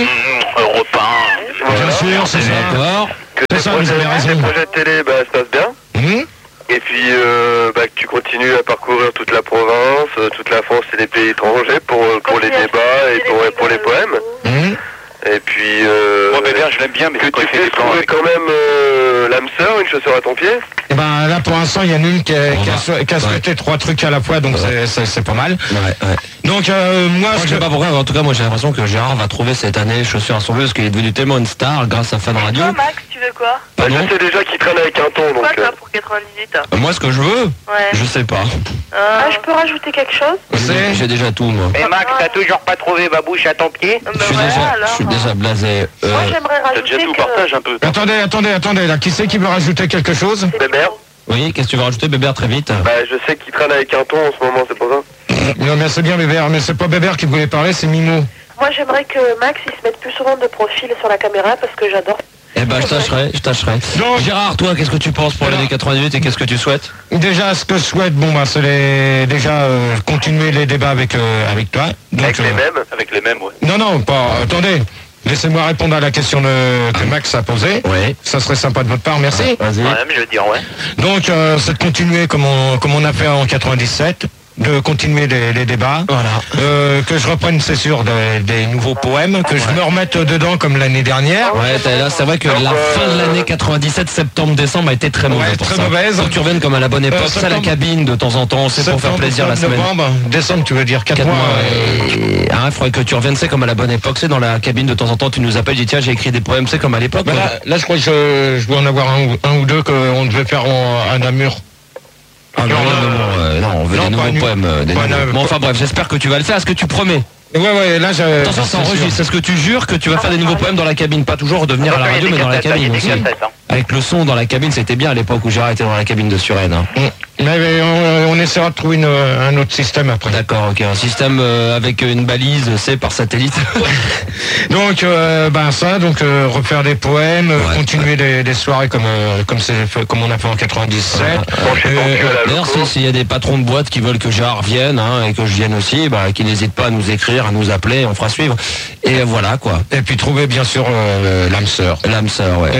Europe 1. Bien sûr, c'est ça. D'accord. Que C'est ça, vous avez raison. les projets de télé, bah, se passent bien. Et puis bah, que tu continues à parcourir toute la province, toute la France et les pays étrangers pour les débats et pour les poèmes. Et puis Moi, Bébert, je l'aime bien, mais que quand tu il fait fais des plans trouver avec... quand même l'âme sœur, une chaussure à ton pied. Et ben là, pour l'instant, il y en a une qui a souhaité 3 trucs à la fois, donc c'est pas mal. Ouais. Donc moi, Je sais pas pourquoi, en tout cas, moi j'ai l'impression que Gérard va trouver cette année chaussures à son bleu parce qu'il est devenu tellement une star grâce à Fun Radio. Toi, Max, tu veux quoi? Bah, je sais déjà qu'il traîne avec un ton, donc... Quoi, toi, pour 98? Moi, ce que je veux, Ouais. je sais pas. Ah, je peux rajouter quelque chose? J'ai déjà tout, moi. Et Max, t'as toujours pas trouvé ma bouche à ton pied? Bah Je suis déjà blasé. Moi, j'aimerais T'as rajouter déjà tout, partage un peu. Attendez, là, qui c'est qui veut rajouter quelque chose? Bébert. Oui, qu'est-ce que tu veux rajouter, Bébert, très vite? Bah, je sais qu'il traîne avec un ton en ce moment, c'est pour ça. Non, mais c'est bien Bébert, mais c'est pas Bébert qui voulait parler, c'est Mimo. Moi, j'aimerais que Max, il se mette plus souvent de profil sur la caméra parce que j'adore. Eh ben, je tâcherai. Donc, Gérard, toi, qu'est-ce que tu penses pour l'année 98 et qu'est-ce que tu souhaites? déjà, ce que je souhaite, c'est continuer les débats avec toi. Donc, Avec les mêmes. Avec les mêmes, ouais. Non, pas. Attendez. Laissez-moi répondre à la question que Max a posée. Oui. Ça serait sympa de votre part, merci. Vas-y. Moi-même, je veux dire, ouais. Donc, c'est de continuer comme on a fait en 97, de continuer les débats. Voilà. Que je reprenne, c'est sûr, des nouveaux poèmes, que je me remette dedans comme l'année dernière. Ouais, là, c'est vrai que la fin de l'année 97, septembre-décembre a été très mauvaise. Ouais, pour très ça. mauvaise. Faut que tu reviennes comme à la bonne époque. C'est à la septembre- cabine de temps en temps, c'est pour faire Septembre, plaisir la octobre, semaine. novembre, décembre, tu veux dire 4 4 mois. mois. Il faudrait que tu reviennes, c'est comme à la bonne époque. C'est dans la cabine de temps en temps, tu nous appelles, dis tiens, j'ai écrit des poèmes, c'est comme à l'époque. Bah là, je crois que je dois en avoir un ou deux qu'on devait faire à Namur. Ah non, on veut non, des pas nouveaux nu- poèmes. Bon, enfin bref, j'espère que tu vas le faire. Est-ce que tu promets? Ouais, là, Attention, ça enregistre. Est-ce que tu jures que tu vas faire des nouveaux poèmes dans la cabine? Pas toujours redevenir à la radio, mais dans la cabine aussi. Avec le son dans la cabine, c'était bien à l'époque où Gérard était dans la cabine de Suresnes. Hein. Mais on essaiera de trouver un autre système après. D'accord, ok. Un système avec une balise, c'est par satellite. Donc, refaire des poèmes, continuer des soirées comme on a fait en 97. D'ailleurs, s'il y a des patrons de boîtes qui veulent que Gérard vienne et que je vienne aussi, qu'ils n'hésitent pas à nous écrire, à nous appeler, on fera suivre. Et voilà quoi. Et puis trouver bien sûr l'âme sœur. L'âme sœur, ouais.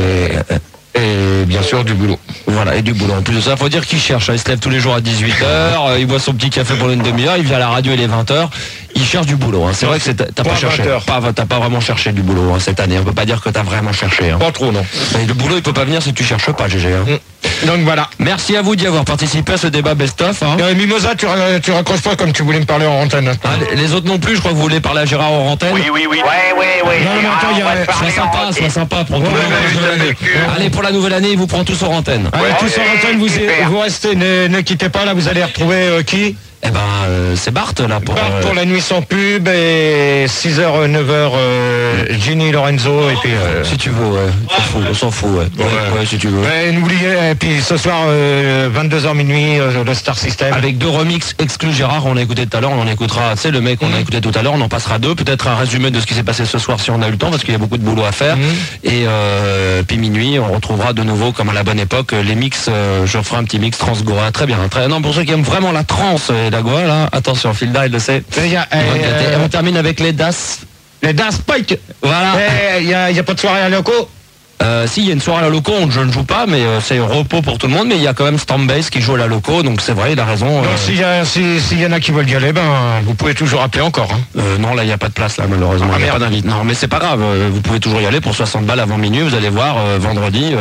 Et bien sûr du boulot. Voilà, et du boulot. En plus de ça, faut dire qu'il cherche. Il se lève tous les jours à 18h, il boit son petit café pendant une demi-heure, il vient à la radio, il est 20h. Il cherche du boulot. C'est vrai que t'as pas cherché. T'as pas vraiment cherché du boulot cette année. On peut pas dire que t'as vraiment cherché. Pas trop, non. Mais le boulot, il peut pas venir si tu cherches pas, GG. Donc voilà. Merci à vous d'y avoir participé à ce débat best-of. Mimosa, tu raccroches pas comme tu voulais me parler en antenne. Les autres non plus, je crois que vous voulez parler à Gérard en antenne. Oui. Ouais. Non, mais attends, sois sympa pour tout le monde. Allez, pour la nouvelle année, il vous prend tous en antenne. Allez, tous en antenne, vous restez, ne quittez pas, là, vous allez retrouver qui? Eh ben, c'est Bart, là, pour la nuit sans pub, et 6h, 9h, Ginny, Lorenzo, et puis... si tu veux, ouais. On s'en fout, ouais. Ouais, si tu veux. Ouais, n'oubliez, et puis ce soir, 22h minuit, le Star System. Avec 2 remixes exclus Gérard, on l'a écouté tout à l'heure, on en écoutera, tu sais, le mec qu'on a écouté tout à l'heure, on en passera 2, peut-être un résumé de ce qui s'est passé ce soir si on a eu le temps, parce qu'il y a beaucoup de boulot à faire. Et puis minuit, on retrouvera de nouveau, comme à la bonne époque, les mix, je ferai un petit mix Transgora, très bien. Non, pour ceux qui aiment vraiment la trance et la Goa, là, attention, Filda, il le sait. On termine avec les Das. Les Das Pike. Voilà. Il y a pas de soirée à Loco? Si, il y a une soirée à la Loco, je ne joue pas, mais c'est repos pour tout le monde, mais il y a quand même Stormbase qui joue à la Loco, donc c'est vrai, il a raison. S'il y en a qui veulent y aller, vous pouvez toujours appeler encore. Non, là, il n'y a pas de place, là, malheureusement. Il n'y a pas d'invite. Non, mais c'est pas grave, vous pouvez toujours y aller pour 60 balles avant minuit, vous allez voir, vendredi...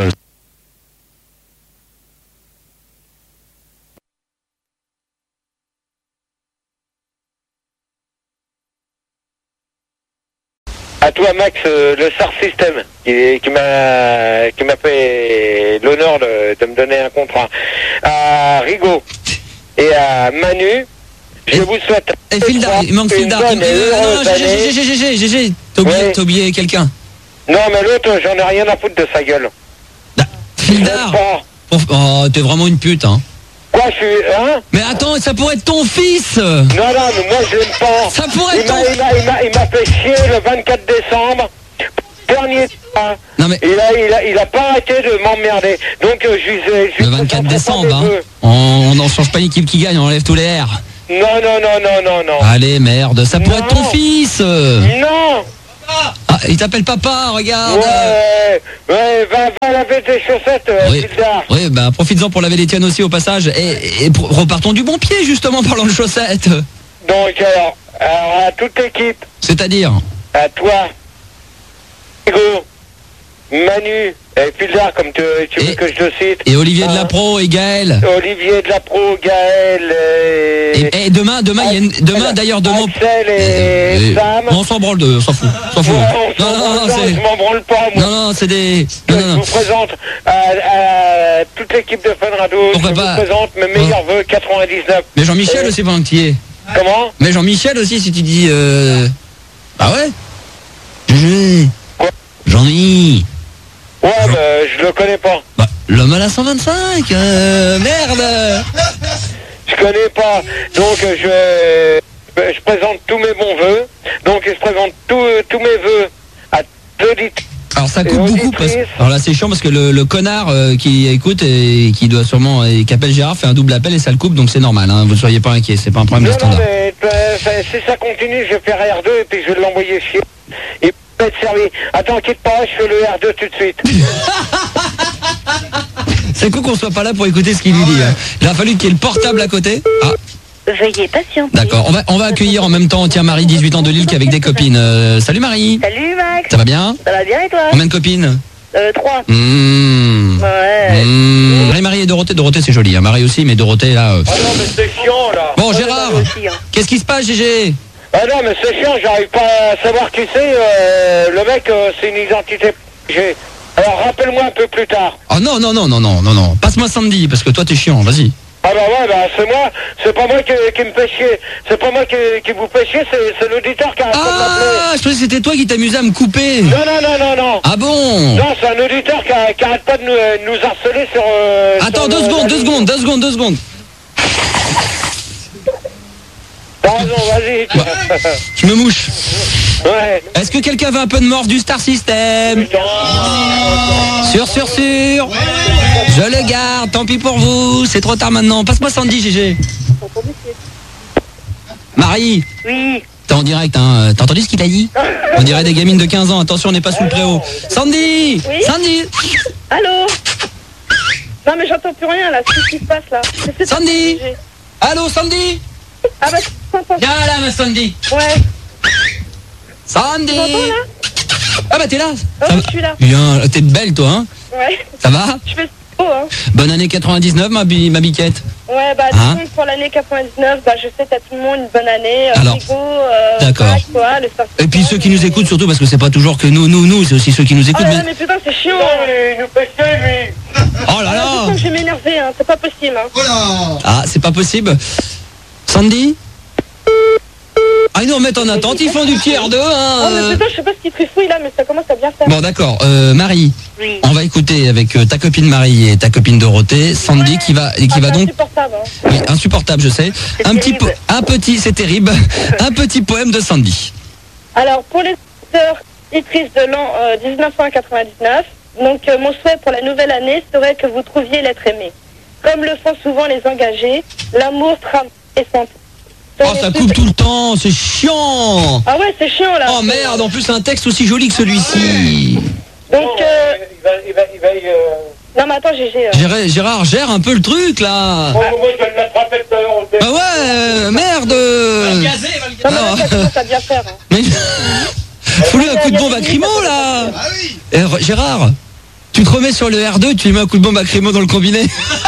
À toi, Max, le Star System, qui m'a fait l'honneur de me donner un contrat. À Rigaud et à Manu, je vous souhaite... Et Fildar, il manque Fildar. Non, GG, t'as oublié quelqu'un. Non, mais l'autre, j'en ai rien à foutre de sa gueule. Fildar. Oh, t'es vraiment une pute, hein. Quoi, je suis... Hein? Mais attends, ça pourrait être ton fils. Non, mais moi, je l'aime pas. Ça pourrait être il m'a fait chier le 24 décembre. Dernier temps. Non, mais... Il a pas arrêté de m'emmerder. Donc, je le 24 décembre, hein. On n'en change pas l'équipe qui gagne, on enlève tous les R. Non. Allez, merde, ça pourrait être ton fils. Non. Ah, il t'appelle papa, regarde. Ouais, va laver tes chaussettes, Fildar. Oui, bah profites-en pour laver les tiennes aussi au passage. Et repartons du bon pied, justement, parlant de chaussettes. Donc, alors à toute l'équipe. C'est-à-dire? À toi, Hugo, Manu, et Fildar, comme tu veux que je le cite. Et Olivier de la Pro et Gaël. Olivier de la Pro, Gaël. Et demain, d'ailleurs, demain. Axel et Sam. On s'en branle on s'en fout. Non, je m'en branle pas, moi. Non, c'est des. Je vous présente à toute l'équipe de Fun Radio. Je vous présente mes meilleurs vœux 99. Mais Jean-Michel aussi, pendant que tu y es. Comment? Mais Jean-Michel aussi, si tu dis. Ah ouais? Jean-Mi. Ouais, mais je le connais pas. Bah, l'homme à la 125, merde. Je connais pas. Donc je présente tous mes bons vœux. Donc je présente tous mes vœux à l'auditeurs. Alors ça coupe beaucoup alors là c'est chiant parce que le connard qui écoute et qui doit sûrement et qui appelle Gérard fait un double appel et ça le coupe, donc c'est normal, hein, vous ne soyez pas inquiets, c'est pas un problème de standard. Non, mais si ça continue, je vais faire R2 et puis je vais l'envoyer chier. Il peut être servi. Attends, quitte pas, je fais le R2 tout de suite. C'est cool qu'on soit pas là pour écouter ce qu'il lui dit. Hein. Il a fallu qu'il y ait le portable à côté. Ah. Veuillez patienter. D'accord, on va accueillir en même temps, tiens, Marie, 18 ans de Lille, qui est avec des copines. Salut Marie. Salut Max. Ça va bien? Ça va bien et toi? Combien de copines? 3. Ouais. Marie et Dorothée, c'est joli. Hein. Marie aussi, mais Dorothée, là... Ah non, mais c'est chiant, là. Bon, Gérard, qu'est-ce qui se passe, GG? Ah non, mais c'est chiant, j'arrive pas à savoir qui c'est. Le mec, c'est une identité... Alors, rappelle-moi un peu plus tard. Oh non. Passe-moi Sandy, parce que toi, t'es chiant, vas-y. Ah bah ouais, c'est moi, c'est pas moi qui me fait chier, c'est pas moi qui vous fait chier, c'est l'auditeur qui arrête pas de m'appeler. Ah, je pensais que c'était toi qui t'amusais à me couper. Non. Ah bon? Non, c'est un auditeur qui arrête pas de nous harceler sur... Attends, sur 2 secondes. Pardon, vas-y. Je me mouche. Ouais. Est-ce que quelqu'un veut un peu de mort du Star System? Sûr. Je le garde, tant pis pour vous, c'est trop tard maintenant. Passe-moi Sandy, GG. Marie. Oui. T'es en direct, hein. T'as entendu ce qu'il a dit? On dirait des gamines de 15 ans, attention, on n'est pas sous le préau. Sandy. Oui. Sandy. Allô? Non mais j'entends plus rien là, qu'est-ce qui se passe là? Sandy. Allô, Sandy. Ah bah viens là, ma Sandy. Ouais. Sandy. Tu m'entends là? Ah bah t'es là. Je suis là. Bien, t'es belle toi, hein? Ouais. Ça va? Je fais beau, hein. Bonne année 99, ma biquette. Ouais, bah disons pour l'année 99, bah je souhaite à tout le monde une bonne année. Alors, d'accord. Max, toi, le et puis ceux qui nous écoutent surtout, parce que c'est pas toujours que nous, c'est aussi ceux qui nous écoutent. Ah mais putain, c'est chiant. Il nous fait chier, lui. Oh là là. Je vais m'énerver, hein. C'est pas possible, hein. Oh là. Ah, c'est pas possible. Sandy? Ah, ils nous remettent en attente, ils font du petit R2, hein. Oh mais putain, je sais pas ce qu'il trifouille là, mais ça commence à bien faire. Bon d'accord, Marie, oui. On va écouter avec ta copine Marie et ta copine Dorothée, Sandy qui va donc... Insupportable, hein. Oui, insupportable, je sais. C'est terrible, un petit poème de Sandy. Alors, pour les auditrices de l'an 1999, donc mon souhait pour la nouvelle année serait que vous trouviez l'être aimé. Comme le font souvent les engagés, l'amour, travail et santé. Oh, ça coupe tout le temps, c'est chiant. Ah ouais, c'est chiant là. Oh merde, en plus un texte aussi joli que celui-ci. Donc, non mais attends, Gérard, gère un peu le truc là. Moi, je vais le mettre à tête de... Bah ouais, merde. Non mais là, ça commence à bien faire. Hein. Mais... Fous-lui un coup de bombe à Crimo là. Ah oui. Gérard, tu te remets sur le R2, tu lui mets un coup de bombe à Crimo dans le combiné.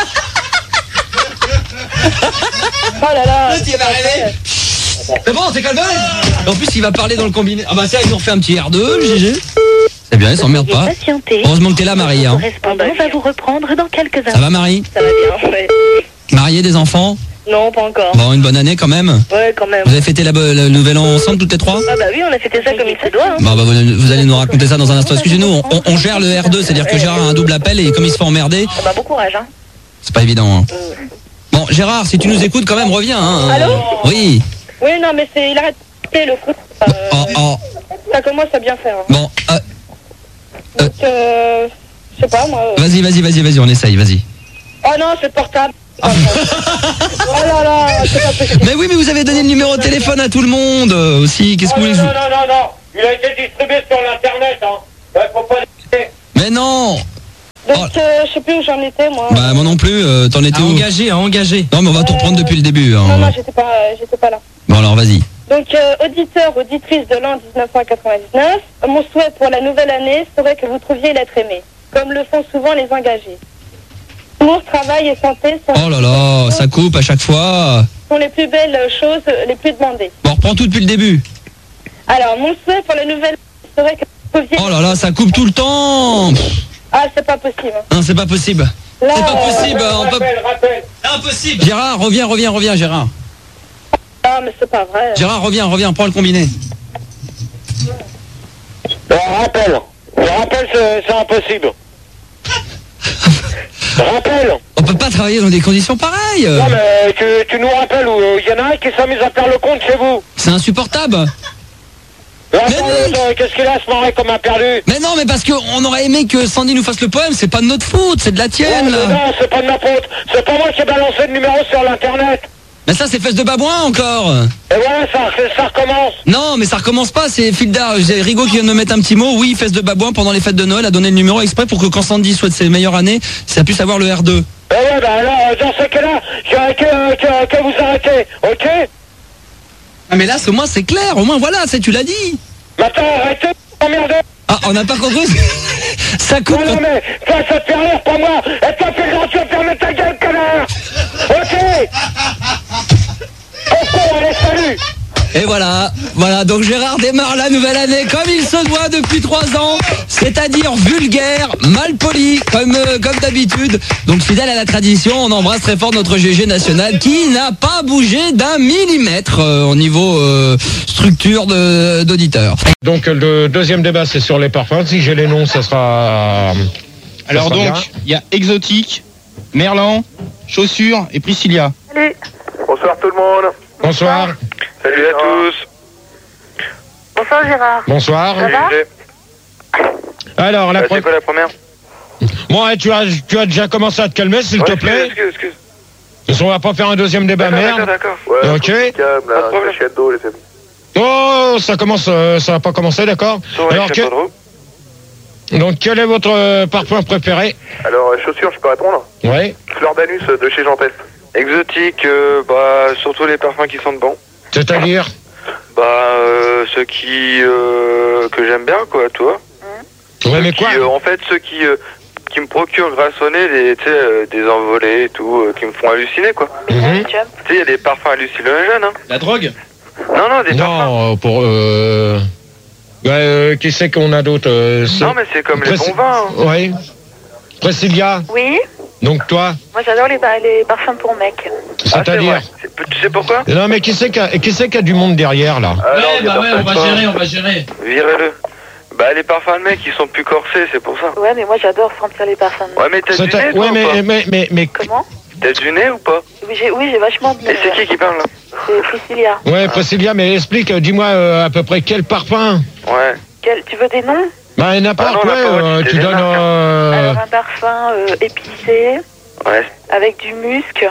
Oh là là. C'est bon, c'est calmé. En plus, il va parler dans le combiné. Ah bah ça, ils ont fait un petit R2, GG. C'est bien, ils s'emmerdent pas. Heureusement que t'es là, Marie. Le correspondant va vous reprendre dans quelques instants. Ça va, Marie? Ça va bien, ouais. Mariée, des enfants? Non, pas encore. Bon, une bonne année quand même. Ouais, quand même. Vous avez fêté le nouvel an ensemble toutes les trois? Ah bah oui, on a fêté ça comme il se doit. Hein. Bah, vous allez nous raconter ça dans un instant. Excusez-nous, on gère le R2, c'est-à-dire que Gérard a un double appel et comme il se fait emmerder... Ah bah bon courage, hein. C'est pas évident, hein. Bon, Gérard, si tu nous écoutes quand même, reviens, hein. Allô? Oui. Oui, non, mais il arrête de le coup. Ça commence à bien faire. Hein. Bon, donc, je sais pas, moi... Vas-y, on essaye, vas-y. Oh non, c'est portable. Oh là là, c'est pas possible. Mais oui, mais vous avez donné le numéro de téléphone à tout le monde aussi. Qu'est-ce que vous voulez? Non, il a été distribué sur l'internet, hein. Ouais, faut pas laisser. Mais non. Donc, je sais plus où j'en étais, moi. Bah, moi non plus, t'en étais où? Engagé. Non, mais on va tout reprendre depuis le début. Hein. Non, j'étais pas là. Bon, alors, vas-y. Donc, auditeur, auditrice de l'an 1999, mon souhait pour la nouvelle année serait que vous trouviez l'être aimé, comme le font souvent les engagés. Amour, travail et santé Oh là là, ça coupe à chaque fois. sont les plus belles choses, les plus demandées. Bon, reprends tout depuis le début. Alors, mon souhait pour la nouvelle année serait que vous trouviez... Oh là là, ça coupe tout le temps. Ah, c'est pas possible. Non, c'est pas possible. Là, c'est pas possible. On peut... Impossible. Gérard, reviens, Gérard. Ah, mais c'est pas vrai. Gérard, reviens, prends le combiné. Rappel, c'est impossible. Rappel. On peut pas travailler dans des conditions pareilles. Non, mais tu nous rappelles où il y en a un qui s'amuse à faire le compte chez vous. C'est insupportable. Qu'est-ce qu'il a à se marrer comme un perdu? Mais non, mais parce qu'on aurait aimé que Sandy nous fasse le poème, c'est pas de notre faute, c'est de la tienne, là. Non, c'est pas de ma faute. C'est pas moi qui ai balancé le numéro sur l'internet. Mais ça, c'est fesses de babouin encore. Et voilà, ça recommence. Non, mais ça recommence pas, c'est Filda. J'ai Rigaud qui vient de me mettre un petit mot. Oui, fesses de babouin pendant les fêtes de Noël a donné le numéro exprès pour que quand Sandy souhaite ses meilleures années, ça puisse avoir le R2. Et ouais, bah alors, dans ce cas-là, que vous arrêtez, ok? Ah, mais là, au moins, c'est clair, au moins, voilà, tu l'as dit. Maintenant, arrêtez, emmerdez. Ah, on n'a pas compris. Ça coupe. Non, mais ça te fait rire, pas moi. Et toi, t'es grand, tu vas fermer ta gueule, connard. Ok. Ok, allez, salut. Et voilà, donc Gérard démarre la nouvelle année comme il se doit depuis 3 ans, c'est-à-dire vulgaire, mal poli, comme d'habitude. Donc fidèle à la tradition, on embrasse très fort notre GG national qui n'a pas bougé d'1 millimètre au niveau structure d'auditeurs. Donc le deuxième débat c'est sur les parfums. Si j'ai les noms, ça sera... Alors donc, il y a Exotique, Merlan, Chaussures et Priscilla. Salut. Bonsoir tout le monde. Bonsoir. Salut à tous. Bonsoir Gérard. Bonsoir. Ça va? Alors, c'est quoi la première? Bon, tu as déjà commencé à te calmer, s'il te plaît. Excuse. On va pas faire un deuxième débat, merde. D'accord. Ouais, ok. Calme, oh, ça commence, ça va pas commencer, d'accord. Alors, donc, quel est votre parfum préféré? Alors, chaussures, je peux répondre? Ouais. Fleur d'anus de chez Jean Pest. Exotique, surtout les parfums qui sentent bon. C'est-à-dire? Ceux que j'aime bien, quoi, toi. Ouais, mais quoi? En fait, ceux qui me procurent grâce au nez des envolées et tout, qui me font halluciner, quoi. Tu sais, il y a des parfums hallucinogènes, hein. La drogue? Non, des parfums. Non, pour qui c'est qu'on a d'autres? Non, mais c'est comme les bons vins. Hein. Oui. Priscilla? Oui. Donc toi? Moi j'adore les parfums pour mecs. C'est-à-dire? Tu sais pourquoi? Non, mais qui c'est qui a du monde derrière, là? On va gérer. Virez-le. Les parfums de mecs, ils sont plus corsés, c'est pour ça. Ouais, mais moi j'adore sentir les parfums de mecs. Ouais, mais t'as du nez, toi, ou pas? Comment? T'as du nez ou pas? Oui, j'ai vachement de nez. Et c'est qui parle, là? C'est Priscilla. Ouais, Priscilla, mais explique, dis-moi à peu près quel parfum? Ouais. Tu veux des noms? N'importe quoi, tu donnes... Alors, un parfum épicé. Ouais. Avec du musc.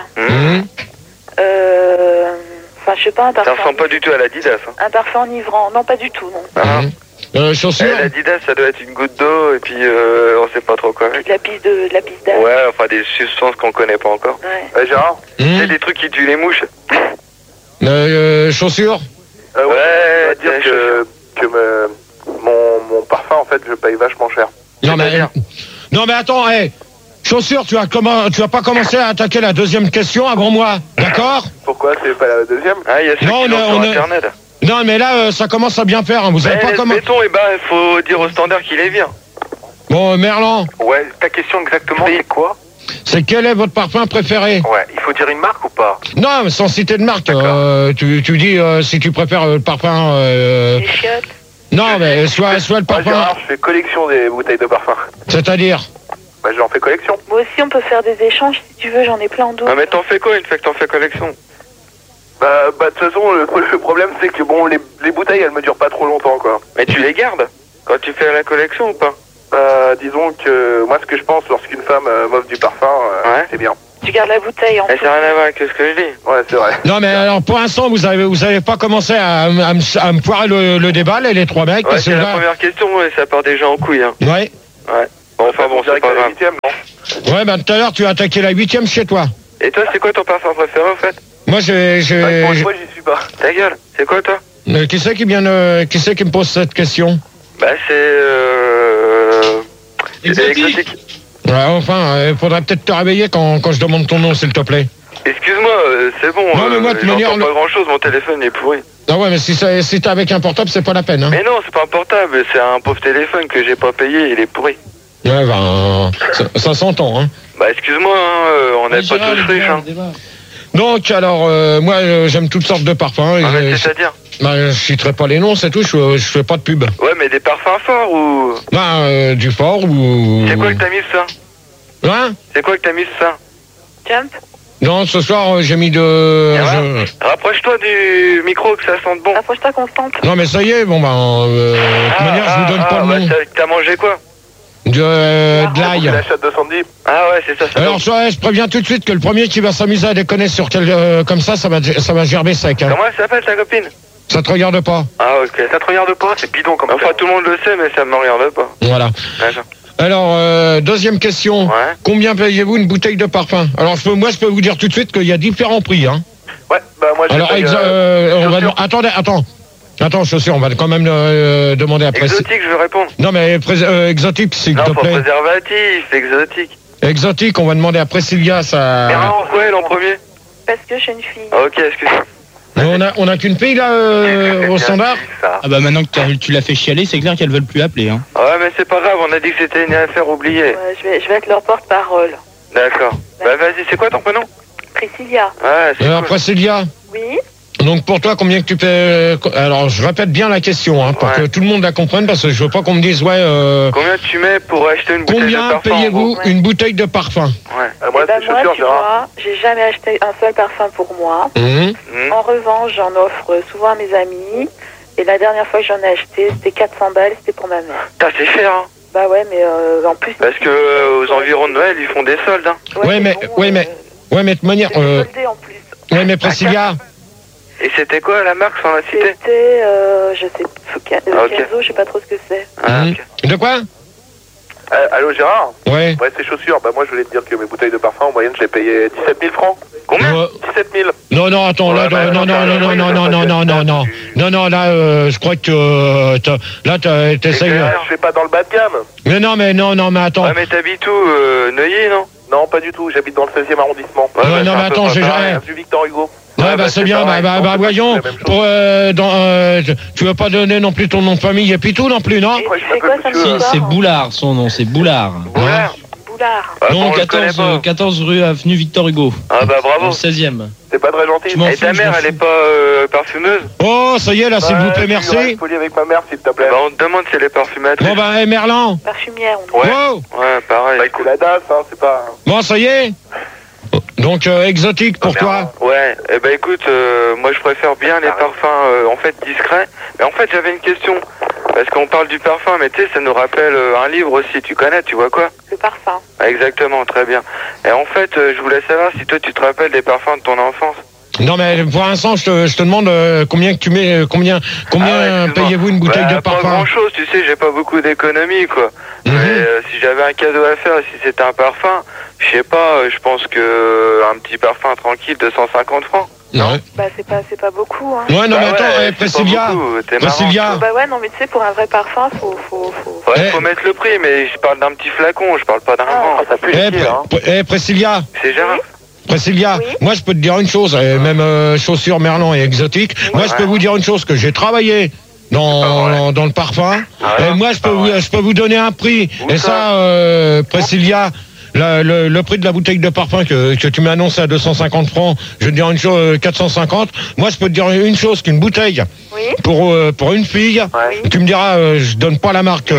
Je sais pas, un parfum... Ça ressemble pas du tout à l'Adidas. Hein. Un parfum enivrant. Non, pas du tout, non. Chaussures? L'Adidas, ça doit être une goutte d'eau, et puis on sait pas trop quoi. De la pisse d'âge. Ouais, enfin des substances qu'on connaît pas encore. Ouais. Gérard, c'est des trucs qui tuent les mouches. Chaussures? Ouais, dire que mon parfum, en fait, je paye vachement cher. Non mais attends, Chaussures, tu vas pas commencer à attaquer la deuxième question avant moi, d'accord? Pourquoi c'est pas la deuxième? Ah, il y a ceux qui sont sur Internet. Non mais là, ça commence à bien faire, hein. Vous avez pas comment... Mettons, il faut dire au standard qu'il est bien. Bon, Merlan. Ouais, ta question exactement, c'est quoi? C'est quel est votre parfum préféré? Ouais, il faut dire une marque ou pas? Non, mais sans citer de marque. Tu dis si tu préfères le parfum... Les chiottes. Non, mais soit le parfum... Gérard, je fais collection des bouteilles de parfum. C'est-à-dire? Bah, j'en fais collection. Moi aussi, on peut faire des échanges si tu veux, j'en ai plein d'autres. Ah, mais t'en fais quoi une fois que t'en fais collection? Bah, de toute façon, le problème, c'est que bon, les bouteilles, elles me durent pas trop longtemps, quoi. Mais tu les gardes quand tu fais la collection ou pas? Disons que moi, ce que je pense lorsqu'une femme m'offre du parfum, c'est bien. Tu gardes la bouteille en Ça n'a rien à voir avec ce que je dis. Ouais, c'est vrai. Non, mais alors, pour l'instant, vous avez pas commencé à me poirer le débat, les trois mecs. Ouais, parce c'est que la là- première question, et ça part déjà en couille, hein. Ouais. Ouais. Bon, enfin bon, c'est pas grave. Ouais, bah tout à l'heure, tu as attaqué la 8e chez toi. Et toi, c'est quoi ton parfum préféré, en fait? Moi, Moi, j'y suis pas. Ta gueule, c'est quoi, toi? Qui c'est qui me pose cette question? Bah, c'est exotique. Ouais, enfin, il faudrait peut-être te réveiller quand je demande ton nom, s'il te plaît. Excuse-moi, c'est bon. Non, mais moi, de toute j'entends manière, pas grand-chose, mon téléphone est pourri. Ah ouais, mais si t'es avec un portable, c'est pas la peine, hein. Mais non, c'est pas un portable, c'est un pauvre téléphone que j'ai pas payé, il est pourri. Ouais, ben, ça s'entend, hein. Bah, excuse-moi, hein, on n'est pas tous riches, hein. Donc, alors, moi, j'aime toutes sortes de parfums. C'est-à-dire? Bah, je citerai pas les noms, c'est tout, je fais pas de pub. Ouais, mais des parfums forts ou... Bah, du fort ou... C'est quoi que t'as mis ça? Hein? C'est quoi que t'as mis ça? Jump? Non, ce soir, j'ai mis de... Rapproche-toi du micro que ça sente bon. Rapproche-toi constante. Non, mais ça y est, bon, ben, de toute manière, je vous donne pas le nom. T'as mangé quoi? De l'ail. La chatte de Sandy. Ah ouais, c'est ça. Alors, je préviens tout de suite que le premier qui va s'amuser à déconner sur comme ça va gerber sec. Hein. Comment elle s'appelle, ta copine? Ça te regarde pas. Ah, ok. Ça te regarde pas? C'est bidon comme ça. Enfin, tout le monde le sait, mais ça me regarde pas. Voilà. D'accord. Alors, deuxième question. Ouais. Combien payez-vous une bouteille de parfum? Alors, moi, je peux vous dire tout de suite qu'il y a différents prix. Hein. Ouais, bah moi, j'ai... Alors, Attends, chaussures, on va quand même demander après. Exotique, je veux répondre. Non, mais exotique, s'il te plaît. Non, préservatif, exotique. Exotique, on va demander à Priscilla, ça... Mais non, quoi, elle en premier? Parce que je suis une fille. Ok, excuse-moi. On a qu'une fille, là, au standard? Ah bah maintenant que tu l'as fait chialer, c'est clair qu'elles veulent plus appeler, hein. Ouais, mais c'est pas grave, on a dit que c'était une affaire oubliée. Ouais, je vais être leur porte-parole. D'accord. Bah vas-y, c'est quoi ton prénom? Priscilla. Ouais, c'est Alors, cool. Priscilla? Oui. Donc pour toi, combien que tu payes... Alors je répète bien la question, hein, pour que tout le monde la comprenne, parce que je veux pas qu'on me dise, Combien tu mets pour acheter une bouteille de parfum? Combien payez-vous une bouteille de parfum? Ouais. Moi, tu vois, j'ai jamais acheté un seul parfum pour moi. En revanche, j'en offre souvent à mes amis. Et la dernière fois que j'en ai acheté, c'était 400 balles, c'était pour ma mère. Putain, c'est cher, hein. Bah ouais, mais en plus... Parce que aux environs de Noël, ils font des soldes, hein. Ouais, mais de manière... soldé en plus. Ouais, mais Priscilla... Et c'était quoi la marque sans la cité? C'était, je sais, Kenzo, je sais pas trop ce que c'est. Ah, ok. De quoi? Allô Gérard? Ouais. Ouais, c'est chaussures. Bah moi je voulais te dire que mes bouteilles de parfum en moyenne je les payais 17 000 francs. Combien? 17 000. Non, attends, là, non, là, je crois que là, t'essayes... Je vais pas dans le bas de gamme. Mais non, mais attends. Ouais, mais t'habites où? Neuilly, non? Non, pas du tout. J'habite dans le 16e arrondissement. Ouais, non, mais attends, j'ai jamais... Du Victor Hugo. Ouais, bah c'est bien, bah voyons, tu veux pas donner non plus ton nom de famille et puis tout non plus, non? C'est Boulard, son nom, c'est Boulard. Boulard? Non, 14 rue avenue Victor Hugo. Ah bah bravo. Dans le 16e. C'est pas très gentil. Et ta mère, elle est pas parfumeuse? Oh, ça y est, là, s'il vous plaît, merci. Je suis poli avec ma mère, s'il te plaît. Bah on te demande si elle est parfumatrice. Bon, bah, Merlan. Parfumière, on dit. Ouais, pareil. Bah écoute, la DAS, hein, c'est pas... Bon, ça y est. Donc, exotique pour toi? Ouais, eh ben écoute, moi je préfère bien les parfums en fait discrets. Mais en fait j'avais une question, parce qu'on parle du parfum, mais tu sais, ça nous rappelle un livre aussi, tu connais, tu vois quoi? Le parfum. Exactement, très bien. Et en fait, je voulais savoir si toi tu te rappelles des parfums de ton enfance. Non mais pour l'instant je te demande combien que tu mets combien payez-vous une bouteille de parfum? Pas grand chose, tu sais, j'ai pas beaucoup d'économie quoi. Mais si j'avais un cadeau à faire, si c'était un parfum, je sais pas, je pense que un petit parfum tranquille de 150 francs. Non. Bah c'est pas beaucoup hein. Ouais non mais attends, Priscilla. Bah ouais non mais tu sais pour un vrai parfum faut Ouais, faut mettre le prix, mais je parle d'un petit flacon, je parle pas d'un grand. Ça pue Priscilla. C'est Gérard. Priscilla, moi je peux te dire une chose, même chaussures Merlan et exotique, moi je peux vous dire une chose, que j'ai travaillé dans le parfum, et moi je peux vous donner un prix, et ça, Priscilla, le prix de la bouteille de parfum que tu m'as annoncé à 250 francs, je vais te dire une chose, 450. Moi, je peux te dire une chose, qu'une bouteille pour une fille, tu me diras, je donne pas la marque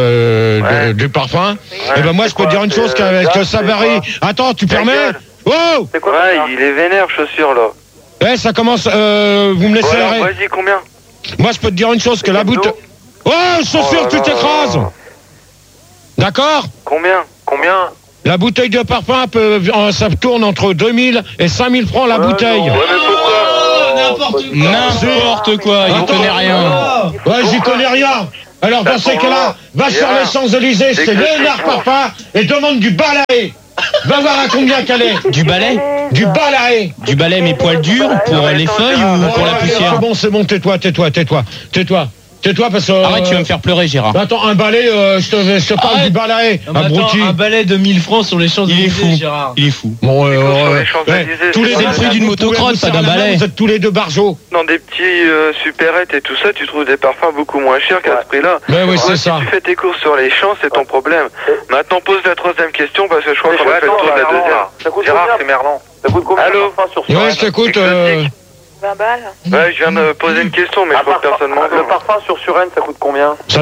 du parfum. Et ben moi, je peux te dire une chose, que ça varie. Attends, tu permets? Oh! C'est quoi? Il est vénère, chaussure, là. Ouais, ça commence, vous me laissez arrêter. Vas-y, combien? Moi, je peux te dire une chose, que la bouteille... Oh, chaussure, tu t'écrases! D'accord? Combien? La bouteille de parfum, ça tourne entre 2000 et 5000 francs la bouteille. Ouais, mais pourquoi? N'importe quoi, il ne connaît rien. Ouais, j'y connais rien. Alors, dans ces cas-là, va sur les Champs-Élysées, c'est Léonard Parfum, et demande du balai. Va voir à combien qu'elle est. Du balai? Du balai. Du balai, mais poils durs pour les feuilles ou pour la poussière? C'est bon, tais-toi. Tais-toi parce que... Arrête, tu vas me faire pleurer, Gérard. Attends, un balai, je te parle du balai. Un balai de 1000 francs sur les Champs-Élysées, Gérard. Il est fou. Bon, tous les c'est le prix d'une motocross, pas d'un balai. Vous êtes tous les deux barjots. Dans des petits supérettes et tout ça, tu trouves des parfums beaucoup moins chers qu'à ce prix-là. Mais oui, c'est ça. Si tu fais tes courses sur les champs, c'est ton problème. Maintenant, pose la troisième question parce que je crois qu'on va faire le tour de la deuxième. Gérard, c'est Merlan. Ça coûte combien? Allô? Ouais, je t'écoute. 20 balles. Ouais, je viens de poser une question, mais je crois que personne m'entend. Le parfum sur Suresnes, ça coûte combien? Ça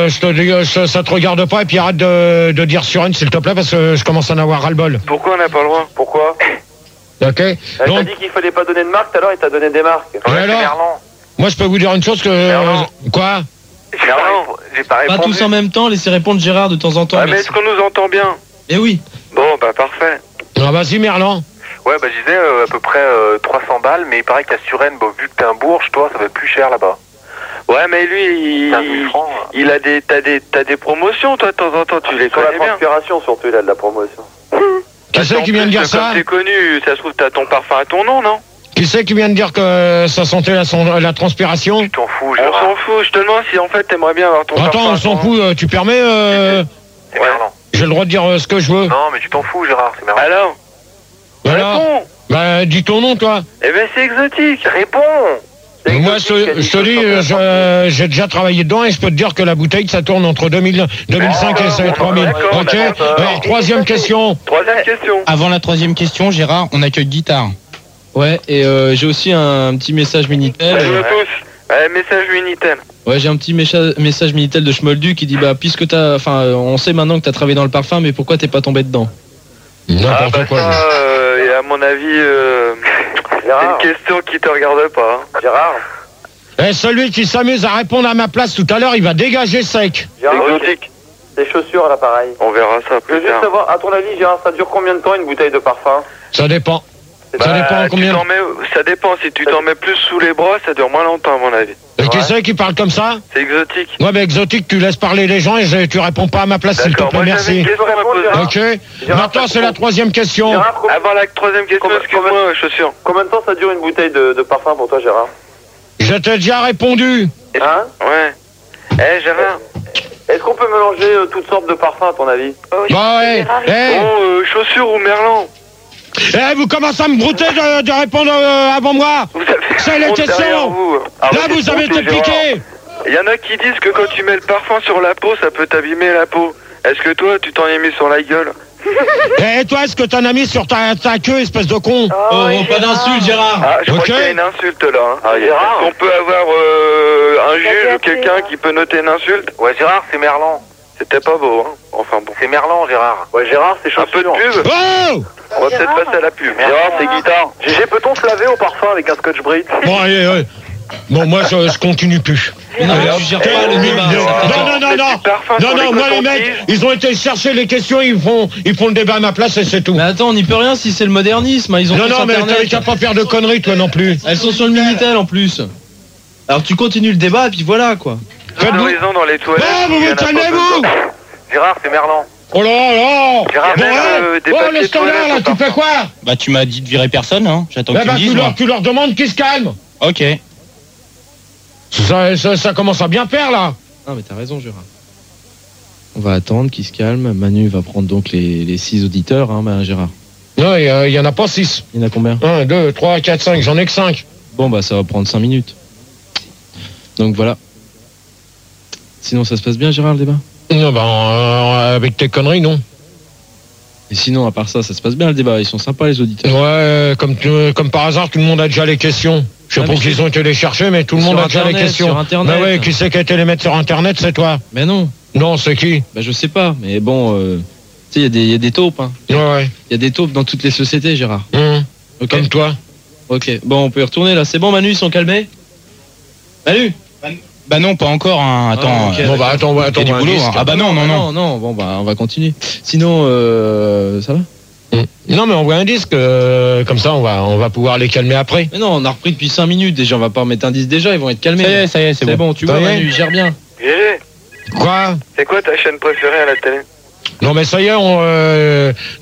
te regarde pas, et puis arrête de dire Suresnes, s'il te plaît, parce que je commence à en avoir ras-le-bol. Pourquoi on n'a pas le droit? Pourquoi? Ok. T'as dit qu'il fallait pas donner de marque, tout à l'heure il t'a donné des marques. Et alors? Moi, je peux vous dire une chose que... Quoi? J'ai pas répondu. Pas tous en même temps, laissez répondre Gérard de temps en temps. Ah, mais est-ce qu'on nous entend bien? Eh oui. Bon, bah parfait. Ah, vas-y, Merlan. Ouais, bah je disais à peu près 300 balles, mais il paraît qu'à Suresnes, bon, vu que t'es un bourge, toi, ça va être plus cher là-bas. Ouais, mais lui, il a t'as des promotions, toi, de temps en temps, tu les connais bien. Sur la transpiration, surtout, il a de la promotion. Qui c'est qui vient de dire ça? Comme t'es connu, ça se trouve, t'as ton parfum à ton nom, non? Qui c'est qui vient de dire que ça sentait la transpiration? Tu t'en fous, Gérard. On s'en fout, je te demande si en fait t'aimerais bien avoir ton parfum. Attends, on s'en fout, tu permets C'est Merlan. J'ai le droit de dire ce que je veux. Non, mais tu t'en fous, Gérard, c'est Merlan. Alors? Réponds. Bah, dis ton nom, toi. Eh ben, c'est exotique, réponds. Moi, je te dis, j'ai déjà travaillé dedans et je peux te dire que la bouteille, ça tourne entre 2005 et 3000. Ok. Alors, troisième question. Avant la troisième question, Gérard, on accueille guitare. Ouais, et j'ai aussi un petit message Minitel. Message Minitel. Ouais, j'ai un petit message Minitel de Schmoldu qui dit bah puisque on sait maintenant que t'as travaillé dans le parfum, mais pourquoi t'es pas tombé dedans? N'importe quoi. Et à mon avis, c'est une question qui te regarde pas. Hein. Gérard. Et celui qui s'amuse à répondre à ma place tout à l'heure, il va dégager sec. Exotique. Des chaussures à l'appareil. On verra ça plus tard. Je veux juste savoir, à ton avis, Gérard, ça dure combien de temps une bouteille de parfum? Ça dépend. Ça dépend combien. Ça dépend. Si tu t'en mets plus sous les bras, ça dure moins longtemps, à mon avis. Et qui c'est qui parle comme ça? C'est exotique. Ouais, mais exotique, tu laisses parler les gens et tu réponds pas à ma place, s'il te plaît, merci. Ok. Maintenant, c'est la troisième question. Avant la troisième question, excuse-moi, chaussure. Combien de temps ça dure une bouteille de parfum pour toi, Gérard? Je t'ai déjà répondu. Hein? Ouais. Gérard. Est-ce qu'on peut mélanger toutes sortes de parfums, à ton avis? Bah ouais. Chaussures ou Merlan? Vous commencez à me brouter de répondre avant moi. C'est les questions. Là, vous avez été piqué. Il y en a qui disent que quand tu mets le parfum sur la peau, ça peut t'abîmer la peau. Est-ce que toi, tu t'en es mis sur la gueule? Et toi, est-ce que t'en as mis sur ta queue, espèce de con? Pas d'insulte, Gérard. Je crois qu'il y a une insulte là. Est-ce qu'on peut avoir un juge ou quelqu'un qui peut noter une insulte? Ouais, Gérard, c'est Merlan. C'était pas beau, hein. Enfin bon. C'est Merlan, Gérard. Ouais, Gérard, c'est chaussures. Un peu de pub. On va peut-être passer à la pub. Gérard, c'est guitare. GG, peut-on se laver au parfum avec un scotch brite? Bon, allez, bon, moi, je continue plus. Non, tu gères pas le débat. Non, moi, les mecs, ils ont été chercher les questions, ils font le débat à ma place et c'est tout. Mais attends, on n'y peut rien si c'est le modernisme. Ils ont non, mais t'avais qu'à pas faire de conneries, toi non plus. Elles sont sur le Minitel en plus. Alors tu continues le débat et puis voilà, quoi. Faites-vous dans les toilettes. Vous calmez-vous. Gérard, c'est Merlan. Oh là Gérard, le standard, là, tu fais quoi? Bah, tu m'as dit de virer personne, hein. J'attends que tu me dises. Tu leur demandes qu'ils se calment. Ok. Ça commence à bien faire, là. Non, mais t'as raison, Gérard. On va attendre qu'ils se calment. Manu va prendre donc les 6 auditeurs, hein, Gérard. Non, il y en a pas 6. Il y en a combien? 1, 2, 3, 4, 5, j'en ai que 5. Bon, bah, ça va prendre 5 minutes. Donc voilà. Sinon, ça se passe bien, Gérard, le débat? Non, avec tes conneries, non. Et sinon, à part ça se passe bien le débat. Ils sont sympas les auditeurs. Ouais, comme par hasard, tout le monde a déjà les questions. Je sais pas qu'ils ont été les chercher, mais tout le monde a déjà les questions. Sur Internet. Bah ouais, qui c'est qui a été les mettre sur Internet, c'est toi. Mais non. Non, c'est qui? Bah je sais pas, mais bon, tu sais, il y a des taupes. Hein. Ouais. Il y a des taupes dans toutes les sociétés, Gérard. Okay. Comme toi. Ok, bon, on peut y retourner là. C'est bon, Manu, ils sont calmés? Manu? Bah non, pas encore. Hein. Attends. Okay, bon bah attends, il y a du boulot. Hein. Ah bah non. Bon bah on va continuer. Sinon, ça va? Non mais on voit un disque, comme ça on va pouvoir les calmer après. Mais non, on a repris depuis 5 minutes déjà, on va pas remettre un disque déjà, ils vont être calmés. Ça y est, c'est bon. Tu vois, Manu, il gère bien. Gégé, Quoi? c'est quoi ta chaîne préférée à la télé? Non mais ça y est,